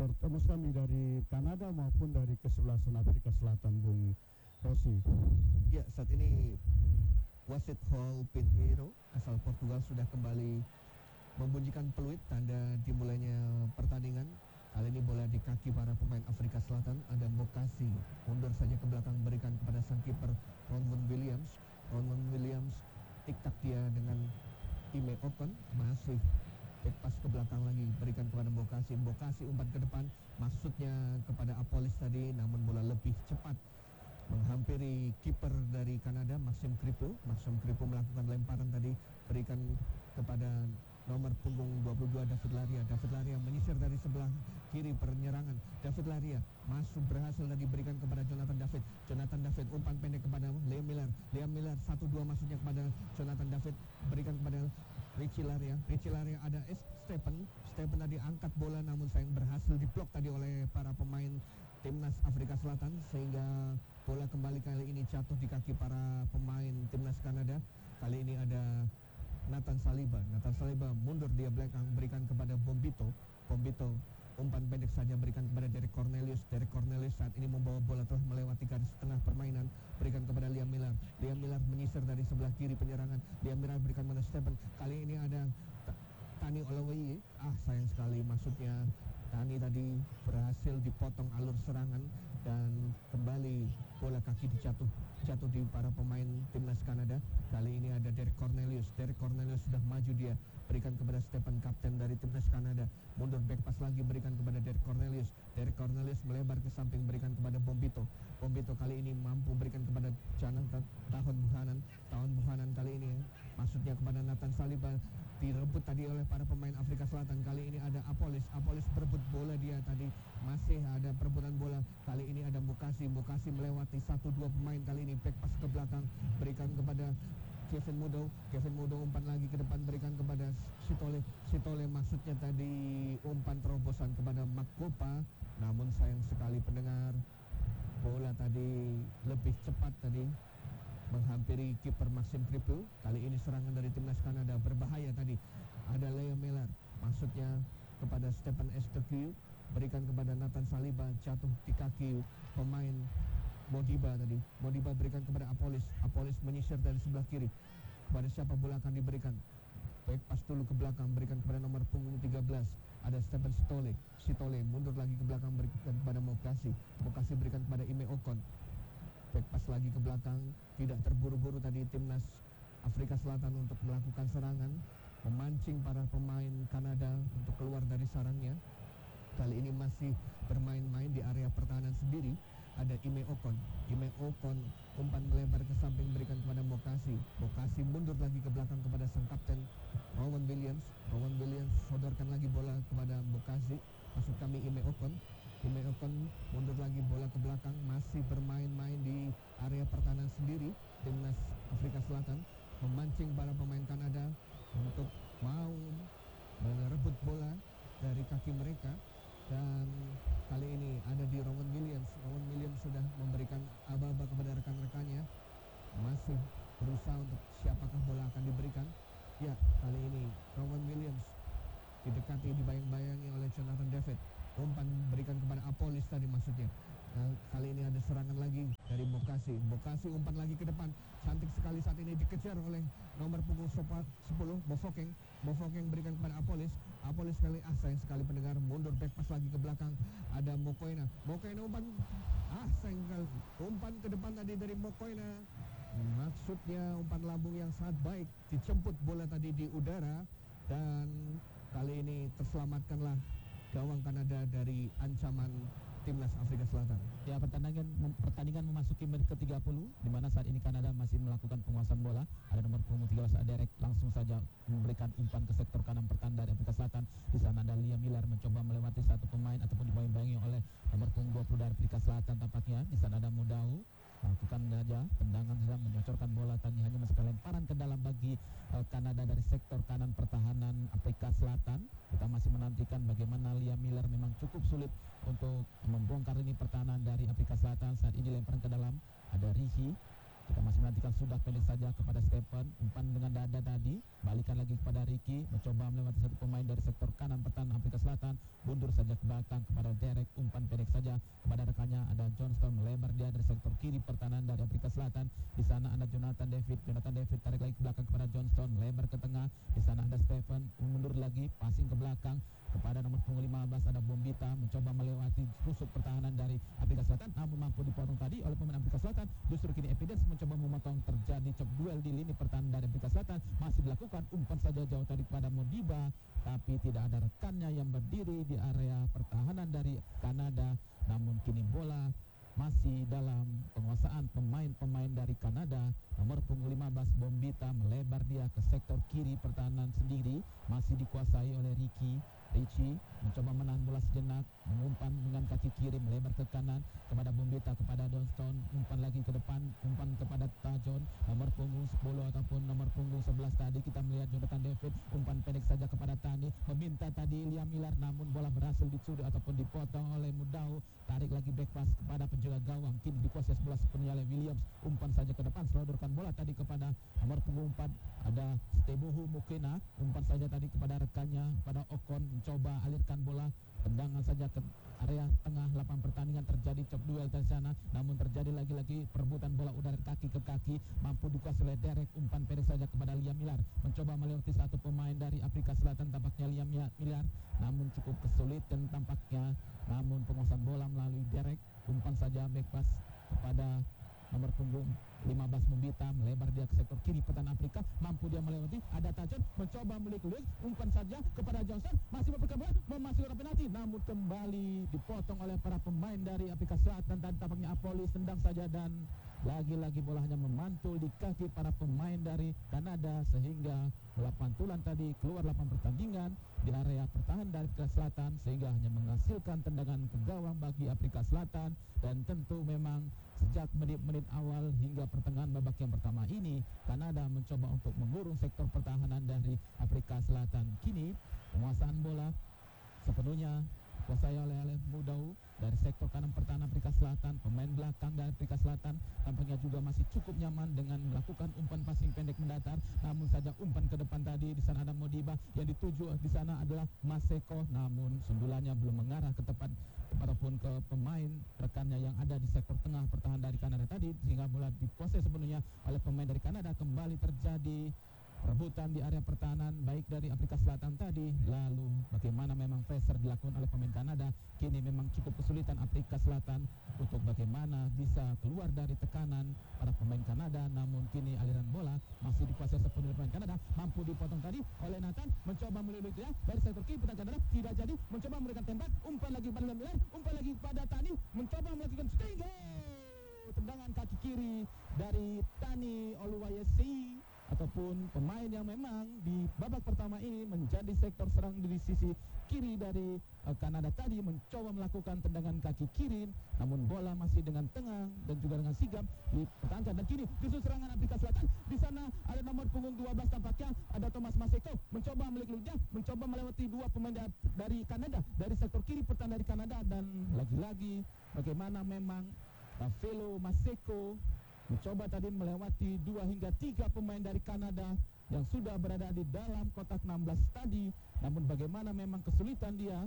dari Kanada maupun dari kesebelasan Afrika Selatan, Bung Rosi. Ya, saat ini wasit Hall Pinheiro asal Portugal sudah kembali membunyikan peluit tanda dimulainya pertandingan. Kali ini bola di kaki para pemain Afrika Selatan. Ada Mbokasi mundur saja ke belakang, berikan kepada sang kiper Ronwen Williams. Ronwen Williams tik-tak dia dengan Ime Ocon, masih back pass ke belakang lagi, berikan kepada Mbokasi. Mbokasi umpan ke depan, maksudnya kepada Apolis tadi, namun bola lebih cepat menghampiri kiper dari Kanada, Maxime Crepeau. Maxime Crepeau melakukan lemparan tadi, berikan kepada nomor punggung 22 David Laria. David Laria menyisir dari sebelah kiri penyerangan. David Laria masuk, berhasil tadi, berikan kepada Jonathan David. Jonathan David umpan pendek kepada Liam Miller. Liam Miller 1-2 maksudnya kepada Jonathan David, berikan kepada Richie Laria. Richie Laria ada Stephen tadi angkat bola, namun sayang berhasil diblok tadi oleh para pemain timnas Afrika Selatan, sehingga bola kembali kali ini jatuh di kaki para pemain timnas Kanada. Kali ini ada Nathan Saliba mundur dia belakang, berikan kepada Bombito umpan pendek saja, berikan kepada Derek Cornelius saat ini membawa bola telah melewati garis tengah permainan, berikan kepada Liam Miller menyisir dari sebelah kiri penyerangan. Liam Miller berikan kepada Stephen, kali ini ada Tani Olaweye. Sayang sekali, maksudnya Tani tadi berhasil dipotong alur serangan dan kembali bola kaki jatuh di para pemain timnas Kanada. Kali ini ada Derek Cornelius sudah maju, dia berikan kepada Stephen, kapten dari timnas Kanada, mundur back pass lagi, berikan kepada Derek Cornelius melebar ke samping, berikan kepada Bombito kali ini mampu berikan kepada Tahun Buchanan kali ini, maksudnya kepada Nathan Saliba, direbut tadi oleh para pemain Afrika Selatan. Kali ini ada Apolis berebut bola, dia tadi masih ada perebutan bola. Kali ini ada Mbokasi melewati 1-2 pemain, kali ini back pass ke belakang, berikan kepada Kevin Mudo umpan lagi ke depan, berikan kepada Sitole maksudnya tadi umpan terobosan kepada Makopa, namun sayang sekali pendengar, bola tadi lebih cepat tadi menghampiri kiper Maxime Crepeau. Kali ini serangan dari timnas Kanada berbahaya tadi. Ada Leo Miller, maksudnya kepada Stephen Estequiou, berikan kepada Nathan Saliba, jatuh di kaki pemain Modiba tadi. Modiba berikan kepada Apolis menyisir dari sebelah kiri. Kepada siapa bola akan diberikan? Baik, pas dulu ke belakang, berikan kepada nomor punggung 13. Ada Stephen Sitole mundur lagi ke belakang, berikan kepada Mbokasi berikan kepada Ime Ocon. Back pas lagi ke belakang, tidak terburu-buru tadi timnas Afrika Selatan untuk melakukan serangan, memancing para pemain Kanada untuk keluar dari sarangnya. Kali ini masih bermain-main di area pertahanan sendiri. Ada Ime Ocon umpan melebar ke samping, berikan kepada Mbokasi mundur lagi ke belakang kepada sang kapten Rowan Williams sodorkan lagi bola kepada Mbokasi, maksud kami Ime Ocon mundur lagi bola ke belakang, masih bermain-main di area pertahanan sendiri. Timnas Afrika Selatan memancing para pemain Kanada untuk mau merebut bola dari kaki mereka, dan kali ini ada di Rowan Williams sudah memberikan aba-aba kepada rekan-rekannya, masih berusaha untuk siapakah bola akan diberikan. Ya, kali ini Rowan Williams dibayang-bayangi oleh Jonathan David, umpan berikan kepada Apolis tadi, maksudnya Kali ini ada serangan lagi dari Bokasi. Bokasi umpan lagi ke depan. Cantik sekali saat ini dikejar oleh nomor punggung 10 Bofokeng. Bofokeng berikan kepada Apolis. Apolis kali sayang sekali pendengar, mundur back pass lagi ke belakang. Ada Mokoena. Mokoena umpan sayang sekali. Umpan ke depan tadi dari Mokoena. Maksudnya umpan lambung yang sangat baik. Dijemput bola tadi di udara. Dan kali ini terselamatkanlah gawang Kanada dari ancaman timnas Afrika Selatan. Ya, pertandingan memasuki menit ke-30, di mana saat ini Kanada masih melakukan penguasaan bola. Ada nomor punggung 13 Derek langsung saja memberikan umpan ke sektor kanan pertahanan dari Afrika Selatan. Di sana ada Liam Miller mencoba melewati satu pemain ataupun dibayang-bayangi oleh nomor punggung 20 dari Afrika Selatan tampaknya. Di sana ada Mudau lakukan saja tendangan saja, menyocorkan bola tadi, hanya masuk lemparan ke dalam bagi Kanada dari sektor kanan pertahanan Afrika Selatan. Kita masih menantikan bagaimana Liam Miller, memang cukup sulit untuk membongkar ini pertahanan dari Afrika Selatan. Saat ini lemparan ke dalam, ada Ricky. Kita masih menantikan, sudah pendek saja kepada Stephen, umpan dengan dada tadi, balikan lagi kepada Ricky, mencoba melewati satu pemain dari sektor kanan pertahanan Afrika Selatan, mundur saja ke belakang kepada Derek, umpan pendek saja kepada rekannya, ada Johnston, melebar dia dari sektor kiri pertahanan dari Afrika Selatan. Di sana ada Jonathan David tarik lagi ke belakang kepada Johnston, lebar ke tengah. Di sana ada Stephen, mundur lagi, passing ke belakang kepada nomor punggung 15 ada Bombita, mencoba melewati rusuk pertahanan dari Afrika Selatan, namun mampu dipotong tadi oleh pemain Afrika Selatan. Justru kini Evidence mencoba memotong, terjadi cop duel di lini pertahanan dari Afrika Selatan. Masih dilakukan, umpan saja jauh tadi kepada Modiba, tapi tidak ada rekannya yang berdiri di area pertahanan dari Kanada. Namun kini bola masih dalam penguasaan pemain-pemain dari Kanada. Nomor punggung 15 Bombita melebar dia ke sektor kiri pertahanan sendiri, masih dikuasai oleh Richie mencoba menahan bola sejenak, mengumpan dengan kaki kiri, melebar ke kanan kepada Bombita, kepada Johnston, umpan lagi ke depan, umpan kepada Tajon, nomor punggung 10 ataupun nomor punggung 11 tadi. Kita melihat Jonathan David, umpan pendek saja kepada Tani, meminta tadi Liam Miller, namun bola berhasil dicuri ataupun dipotong oleh Mudau. Tarik lagi back pass kepada penjaga gawang, kini dikuasai bola sepenuhnya oleh Williams, umpan saja ke depan, selodorkan bola tadi kepada nomor punggung 4 ada Stebohu Mukena, umpan saja tadi kepada rekannya, pada Okon, mencoba alirkan bola, tendangan saja ke area tengah lapangan pertandingan. Terjadi cop duel dari sana, namun terjadi lagi-lagi perebutan bola udara kaki ke kaki, mampu dikuasai oleh Derek, umpan pendek saja kepada Liam Miller, mencoba melewati satu pemain dari Afrika Selatan tampaknya Liam Miller, namun cukup kesulitan tampaknya. Namun penguasaan bola melalui Derek, umpan saja back pass kepada nomor punggung 15 Bombita, melebar dia ke sektor kiri pertahanan Afrika, mampu dia melewati, ada Tajon, mencoba melihat, umpan saja kepada Johnson, masih memberikan bola, memasuki area penalti, namun kembali dipotong oleh para pemain dari Afrika Selatan. Dan tampaknya Apolis tendang saja, dan lagi-lagi bola hanya memantul di kaki para pemain dari Kanada, sehingga bola pantulan tadi keluar lapangan pertandingan di area pertahanan dari Afrika Selatan, sehingga hanya menghasilkan tendangan ke gawang bagi Afrika Selatan. Dan tentu memang sejak menit-menit awal hingga pertengahan babak yang pertama ini, Kanada mencoba untuk mengurung sektor pertahanan dari Afrika Selatan. Kini penguasaan bola sepenuhnya dikuasai oleh Mudau dari sektor kanan pertahanan Afrika Selatan. Pemain belakang dari Afrika Selatan tampaknya juga masih cukup nyaman dengan melakukan umpan passing pendek mendatar, namun saja umpan ke depan tadi. Di sana ada Modiba, yang dituju di sana adalah Maseko, namun sundulannya belum mengarah ke tepat ataupun ke pemain rekannya yang ada di sektor tengah pertahanan dari Kanada tadi, sehingga bola dikuasai sepenuhnya oleh pemain dari Kanada. Kembali terjadi rebutan di area pertahanan baik dari Afrika Selatan tadi. Lalu bagaimana memang pressure dilakukan oleh pemain Kanada, kini memang cukup kesulitan Afrika Selatan untuk bagaimana bisa keluar dari tekanan para pemain Kanada. Namun kini aliran bola masih dikuasai sepenuhnya pemain Kanada, mampu dipotong tadi oleh Nathan, mencoba melewati dari sektor kiri pertahanan Kanada, tidak jadi, mencoba memberikan tembak, umpan lagi pada Milan, umpan lagi pada Tani, mencoba melakukan shooting, tendangan kaki kiri dari Tani Oluwayesi, ataupun pemain yang memang di babak pertama ini menjadi sektor serang di sisi kiri dari Kanada tadi, mencoba melakukan tendangan kaki kiri, namun bola masih dengan tengah dan juga dengan sigap dipertahankan. Dan kini justru serangan Afrika Selatan. Di sana ada nomor punggung 12 tampaknya ada Thomas Maseko, mencoba melewati, mencoba melewati dua pemain dari Kanada dari sektor kiri pertahanan dari Kanada. Dan lagi-lagi bagaimana memang Rafaelo Maseko mencoba tadi melewati 2 hingga 3 pemain dari Kanada yang sudah berada di dalam kotak 16 tadi. Namun bagaimana memang kesulitan dia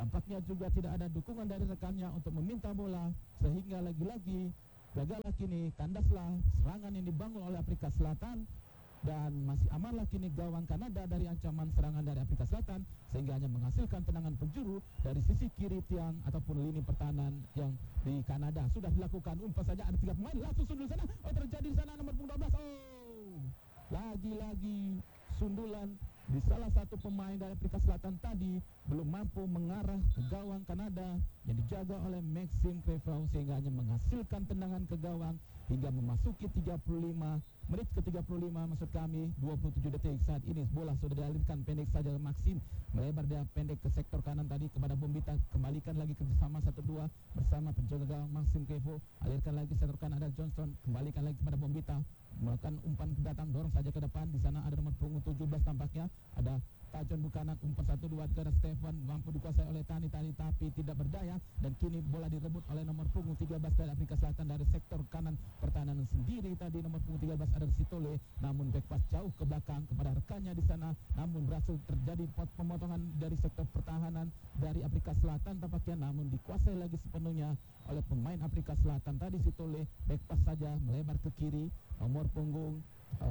Tampaknya juga tidak ada dukungan dari rekannya untuk meminta bola, sehingga lagi-lagi gagallah kini kandaslah serangan yang dibangun oleh Afrika Selatan, dan masih amanlah kini gawang Kanada dari ancaman serangan dari Afrika Selatan, sehingga hanya menghasilkan tendangan penjuru dari sisi kiri tiang ataupun lini pertahanan yang di Kanada. Sudah dilakukan, umpan saja, ada 3 pemain langsung sundul sana. Oh, terjadi di sana nomor 12. Oh, lagi-lagi sundulan di salah satu pemain dari Afrika Selatan tadi, belum mampu mengarah ke gawang Kanada yang dijaga oleh Maxime Crevaux, sehingga hanya menghasilkan tendangan ke gawang hingga memasuki 35 menit ke 35 maksud kami 27 detik. Saat ini bola sudah dialirkan pendek saja Maxime, melebar dia pendek ke sektor kanan tadi kepada Bombita, kembalikan lagi kerjasama 1-2 bersama penjaga gawang Maxime Crevaux, alirkan lagi sektor kanan ada Johnston, kembalikan lagi kepada Bombita, melakukan umpan datang, dorong saja ke depan. Di sana ada nomor punggung 17 tampaknya, ada Tajon Bukanan, umpan 1-2 ke Stefan, mampu dikuasai oleh Tani tapi tidak berdaya, dan kini bola direbut oleh nomor punggung 13 dari Afrika Selatan dari sektor kanan pertahanan sendiri. Tadi nomor punggung 13 ada Sitole, namun back pass jauh ke belakang kepada rekannya di sana, namun berhasil terjadi pemotongan dari sektor pertahanan dari Afrika Selatan tampaknya, namun dikuasai lagi sepenuhnya oleh pemain Afrika Selatan. Tadi Sitole back pass saja melebar ke kiri, nomor punggung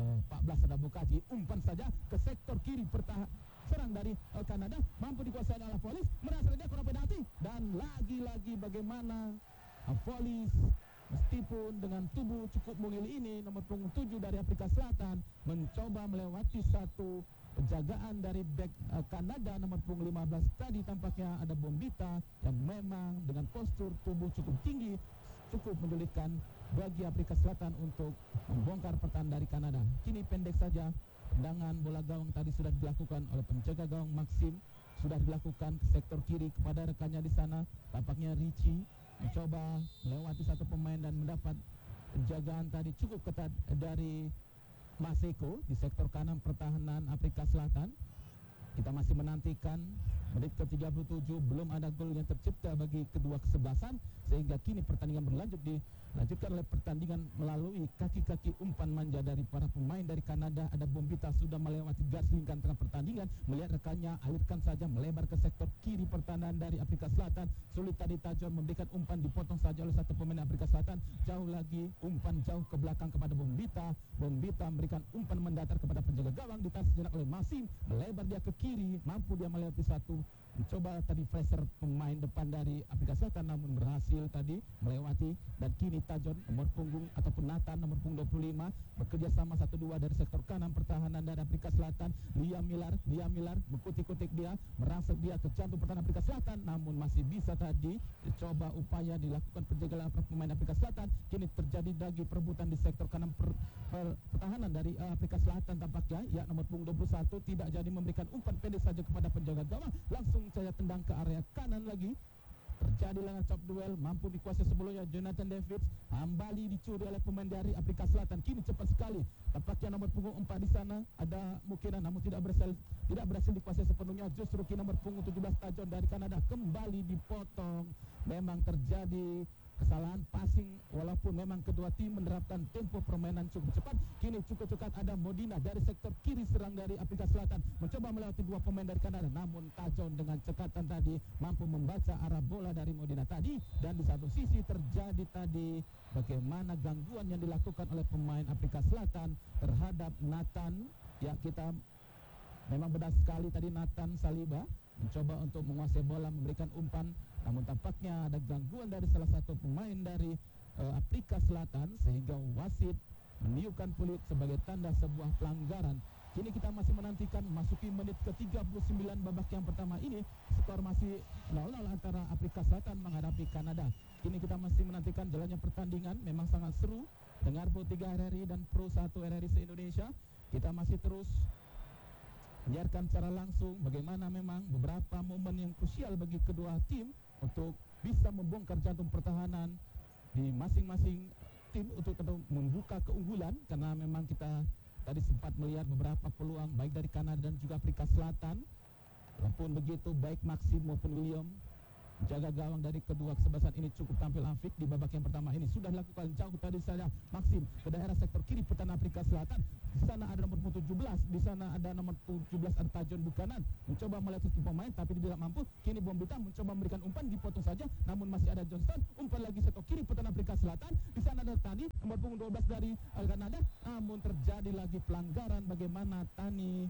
14 ada Bokaji, umpan saja ke sektor kiri pertahanan serang dari Kanada, mampu dikuasai oleh Polis, merasa dia kurang penalti, dan lagi-lagi bagaimana Polis meskipun dengan tubuh cukup mungil ini, nomor punggung 7 dari Afrika Selatan mencoba melewati satu penjagaan dari back Kanada nomor punggung 15 tadi. Tampaknya ada Bombita yang memang dengan postur tubuh cukup tinggi, cukup menyulitkan bagi Afrika Selatan untuk membongkar pertahanan dari Kanada. Kini pendek saja tendangan bola gawang tadi sudah dilakukan oleh penjaga gawang Maxime, sudah dilakukan ke sektor kiri kepada rekannya di sana. Tampaknya Richie mencoba melewati satu pemain dan mendapat penjagaan tadi cukup ketat dari Maseko di sektor kanan pertahanan Afrika Selatan. Kita masih menantikan menit ke-37, belum ada gol yang tercipta bagi kedua kesebelasan, sehingga kini pertandingan dilanjutkan oleh pertandingan melalui kaki-kaki umpan manja dari para pemain dari Kanada. Ada Bombita sudah melewati garis lingkaran tengah pertandingan, melihat rekannya alirkan saja melebar ke sektor kiri pertahanan dari Afrika Selatan. Sulit tadi Tajon memberikan umpan, dipotong saja oleh satu pemain Afrika Selatan. Jauh lagi umpan jauh ke belakang kepada Bombita. Bombita memberikan umpan mendatar kepada penjaga gawang, ditahan sejenak oleh Maxime, melebar dia ke kiri, mampu dia melewati satu, mencoba tadi pressure pemain depan dari Afrika Selatan, namun berhasil tadi melewati. Dan kini Tajon nomor punggung ataupun Nathan nomor punggung 25 bekerja sama 1-2 dari sektor kanan pertahanan dari Afrika Selatan. Liam Miller mengkutik-kutik dia, merasa dia ke jantung pertahanan Afrika Selatan, namun masih bisa tadi coba upaya dilakukan penjagaan pemain Afrika Selatan. Kini terjadi lagi perebutan di sektor kanan pertahanan dari Afrika Selatan tampaknya, ya nomor punggung 21 tidak jadi memberikan umpan pendek saja kepada penjaga gawang, langsung saya tendang ke area kanan lagi. Terjadi lengan chop duel, mampu dikuasai sebelumnya Jonathan Davids, kembali dicuri oleh pemain dari Afrika Selatan. Kini cepat sekali, tampaknya nomor punggung 4 di sana ada Mukina, namun tidak berhasil dikuasai sepenuhnya. Justru kini nomor punggung 17 Tajon dari Kanada kembali dipotong. Memang terjadi kesalahan passing, walaupun memang kedua tim menerapkan tempo permainan cukup cepat. Kini cukup cepat ada Modina dari sektor kiri serang dari Afrika Selatan, mencoba melewati dua pemain dari Kanada, namun Tajon dengan cekatan tadi mampu membaca arah bola dari Modina tadi. Dan di satu sisi terjadi tadi bagaimana gangguan yang dilakukan oleh pemain Afrika Selatan terhadap Nathan. Ya, kita memang benar sekali tadi Nathan Saliba mencoba untuk menguasai bola, memberikan umpan, namun tampaknya ada gangguan dari salah satu pemain dari Afrika Selatan, sehingga wasit meniupkan peluit sebagai tanda sebuah pelanggaran. Kini kita masih menantikan masuki menit ke-39 babak yang pertama ini, skor masih 0-0 antara Afrika Selatan menghadapi Kanada. Kini kita masih menantikan jalannya pertandingan, memang sangat seru. Dengar Pro 3 RRI dan Pro 1 RRI se-Indonesia, kita masih terus menyiarkan secara langsung bagaimana memang beberapa momen yang krusial bagi kedua tim untuk bisa membongkar jantung pertahanan di masing-masing tim untuk membuka keunggulan, karena memang kita tadi sempat melihat beberapa peluang baik dari Kanada dan juga Afrika Selatan. Walaupun begitu, baik Maxime maupun William Jaga gawang dari kedua kesebelasan ini cukup tampil amfik di babak yang pertama ini. Sudah dilakukan jauh tadi saja Maxim ke daerah sektor kiri pertahanan Afrika Selatan. Di sana ada nomor 17, di sana ada nomor 17 ada Tajon Buchanan. Mencoba melihat satu pemain tapi tidak mampu. Kini Bombita mencoba memberikan umpan, dipotong saja. Namun masih ada Johnston. Umpan lagi sektor kiri pertahanan Afrika Selatan. Di sana ada Tani nomor punggung 12 dari Kanada. Namun terjadi lagi pelanggaran. Bagaimana Tani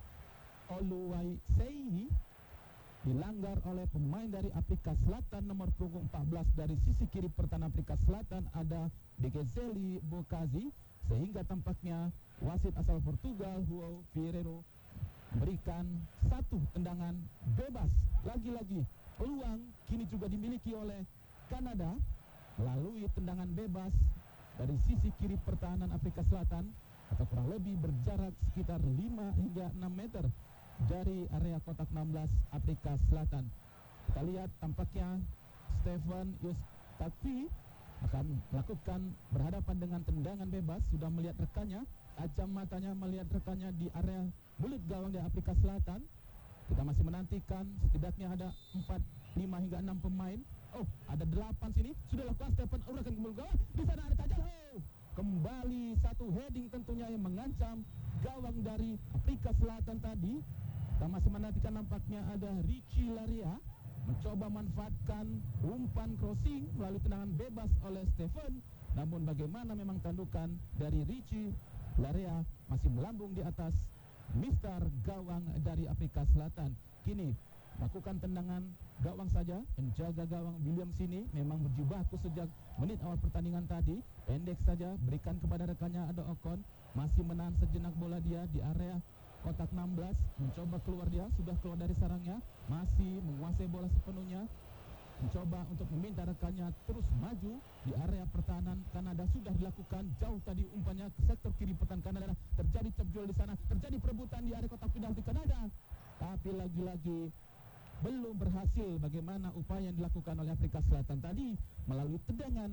Oluwaseyi dilanggar oleh pemain dari Afrika Selatan nomor punggung 14 dari sisi kiri pertahanan Afrika Selatan ada Degezeli Bokazi, sehingga tampaknya wasit asal Portugal João Ferreiro memberikan satu tendangan bebas. Lagi-lagi peluang kini juga dimiliki oleh Kanada melalui tendangan bebas dari sisi kiri pertahanan Afrika Selatan atau kurang lebih berjarak sekitar 5 hingga 6 meter dari area kotak 16 Afrika Selatan. Kita lihat tampaknya Stefan Yustafi akan melakukan berhadapan dengan tendangan bebas. Sudah melihat rekannya, tajam matanya melihat rekannya di area mulut gawang di Afrika Selatan. Kita masih menantikan setidaknya ada 4, 5 hingga 6 pemain. Oh, ada 8 sini. Sudah lakukan Stefan urakan ke mulut gawang. Di sana ada Tajal. Oh, kembali satu heading tentunya yang mengancam gawang dari Afrika Selatan tadi. Kita masih menantikan nampaknya ada Richie Laria mencoba manfaatkan umpan crossing melalui tendangan bebas oleh Stephen. Namun bagaimana memang tandukan dari Richie Laria masih melambung di atas Mister gawang dari Afrika Selatan. Kini lakukan tendangan gawang saja. Penjaga gawang Williams ini memang berjibaku sejak menit awal pertandingan tadi. Pendek saja berikan kepada rekannya ada Ocon. Masih menahan sejenak bola dia di area kotak 16, mencoba keluar dia, sudah keluar dari sarangnya, masih menguasai bola sepenuhnya, mencoba untuk meminta rekannya terus maju di area pertahanan Kanada. Sudah dilakukan jauh tadi umpannya ke sektor kiri pertahanan Kanada. Terjadi cepjol di sana, terjadi perebutan di area kotak penalti Kanada, tapi lagi-lagi belum berhasil. Bagaimana upaya yang dilakukan oleh Afrika Selatan tadi melalui tendangan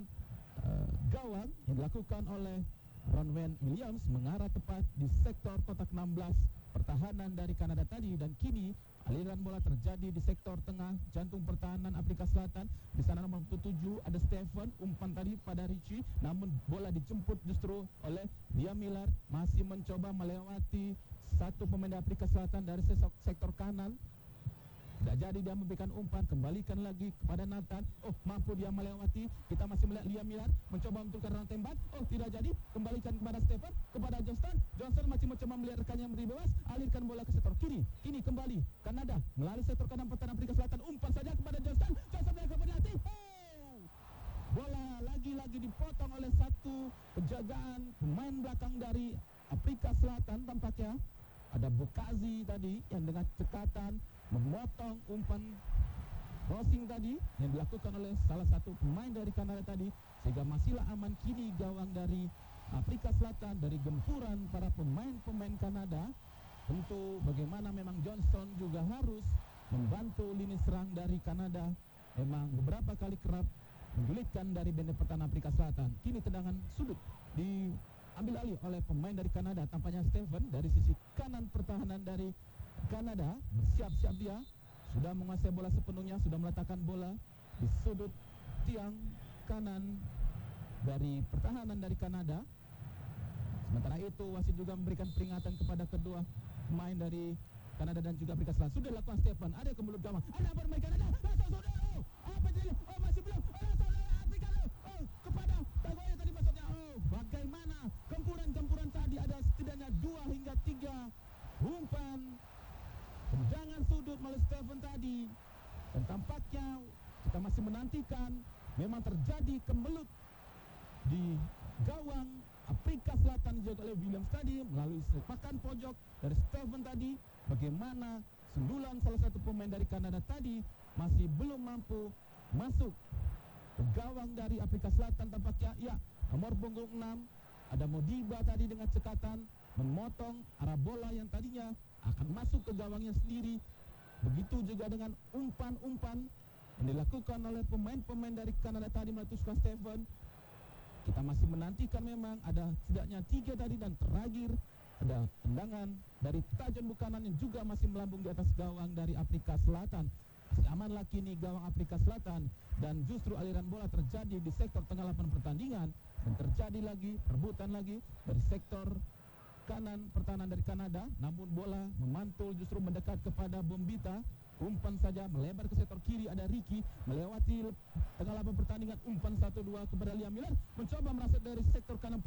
gawang yang dilakukan oleh Ronwen Williams mengarah tepat di sektor kotak 16 pertahanan dari Kanada tadi. Dan kini aliran bola terjadi di sektor tengah jantung pertahanan Afrika Selatan. Di sana nomor 7 ada Stephen, umpan tadi pada Richie, namun bola dijemput justru oleh Dia Miller. Masih mencoba melewati satu pemain dari Afrika Selatan dari sektor kanan. Tidak jadi dia memberikan umpan, kembalikan lagi kepada Nathan. Oh, mampu dia melewati. Kita masih melihat Liam Miller mencoba untuk rang tembak. Oh, tidak jadi, kembalikan kepada Stephen, kepada Johnston. Johnston masih mencoba melihat rekannya yang beri bebas, alirkan bola ke sektor kiri. Kini kembali Kanada melalui sektor kanan pertahanan Afrika Selatan. Umpan saja kepada Johnston. Johnston melakukan penalti. Oh, bola lagi-lagi dipotong oleh satu penjagaan pemain belakang dari Afrika Selatan. Tampaknya ada Bokazi tadi yang dengan cekatan memotong umpan crossing tadi yang dilakukan oleh salah satu pemain dari Kanada tadi, sehingga masihlah aman kini gawang dari Afrika Selatan dari gempuran para pemain-pemain Kanada. Tentu bagaimana memang Johnston juga harus membantu lini serang dari Kanada. Memang beberapa kali kerap menggulitkan dari benteng pertahanan Afrika Selatan. Kini tendangan sudut diambil alih oleh pemain dari Kanada. Tampaknya Stephen dari sisi kanan pertahanan dari Kanada bersiap-siap, dia sudah menguasai bola sepenuhnya, sudah meletakkan bola di sudut tiang kanan dari pertahanan dari Kanada. Sementara itu wasit juga memberikan peringatan kepada kedua pemain dari Kanada dan juga Afrika Selatan. Sudah lakukan Stephen, ada ke mulut gawang, ada pemain Kanada, apa jadi? Oh, masih belum, saudara Afrika, kepada Tagoya tadi maksudnya. Oh, bagaimana gempuran tadi, ada setidaknya 2 hingga 3 umpan tendangan sudut melalui Stephen tadi. Dan tampaknya kita masih menantikan memang terjadi kemelut di gawang Afrika Selatan dijaga oleh Williams tadi melalui sepakan pojok dari Stephen tadi. Bagaimana sundulan salah satu pemain dari Kanada tadi masih belum mampu masuk ke gawang dari Afrika Selatan. Tampaknya ya, nomor punggung 6 ada Modiba tadi dengan cekatan memotong arah bola yang tadinya akan masuk ke gawangnya sendiri. Begitu juga dengan umpan-umpan yang dilakukan oleh pemain-pemain dari Kanada tadi melalui Stephen. Kita masih menantikan, memang ada setidaknya 3 tadi, dan terakhir ada tendangan dari Tajon Buchanan yang juga masih melambung di atas gawang dari Afrika Selatan. masih amanlah kini gawang Afrika Selatan, dan justru aliran bola terjadi di sektor tengah lapangan pertandingan, dan terjadi lagi perebutan lagi dari sektor kanan pertahanan dari Kanada, namun bola memantul justru mendekat kepada Bombita. Umpan saja melebar ke sektor kiri, ada Ricky melewati tengah lapangan pertandingan, umpan 1-2 kepada Liam Miller, mencoba merasuk dari sektor kanan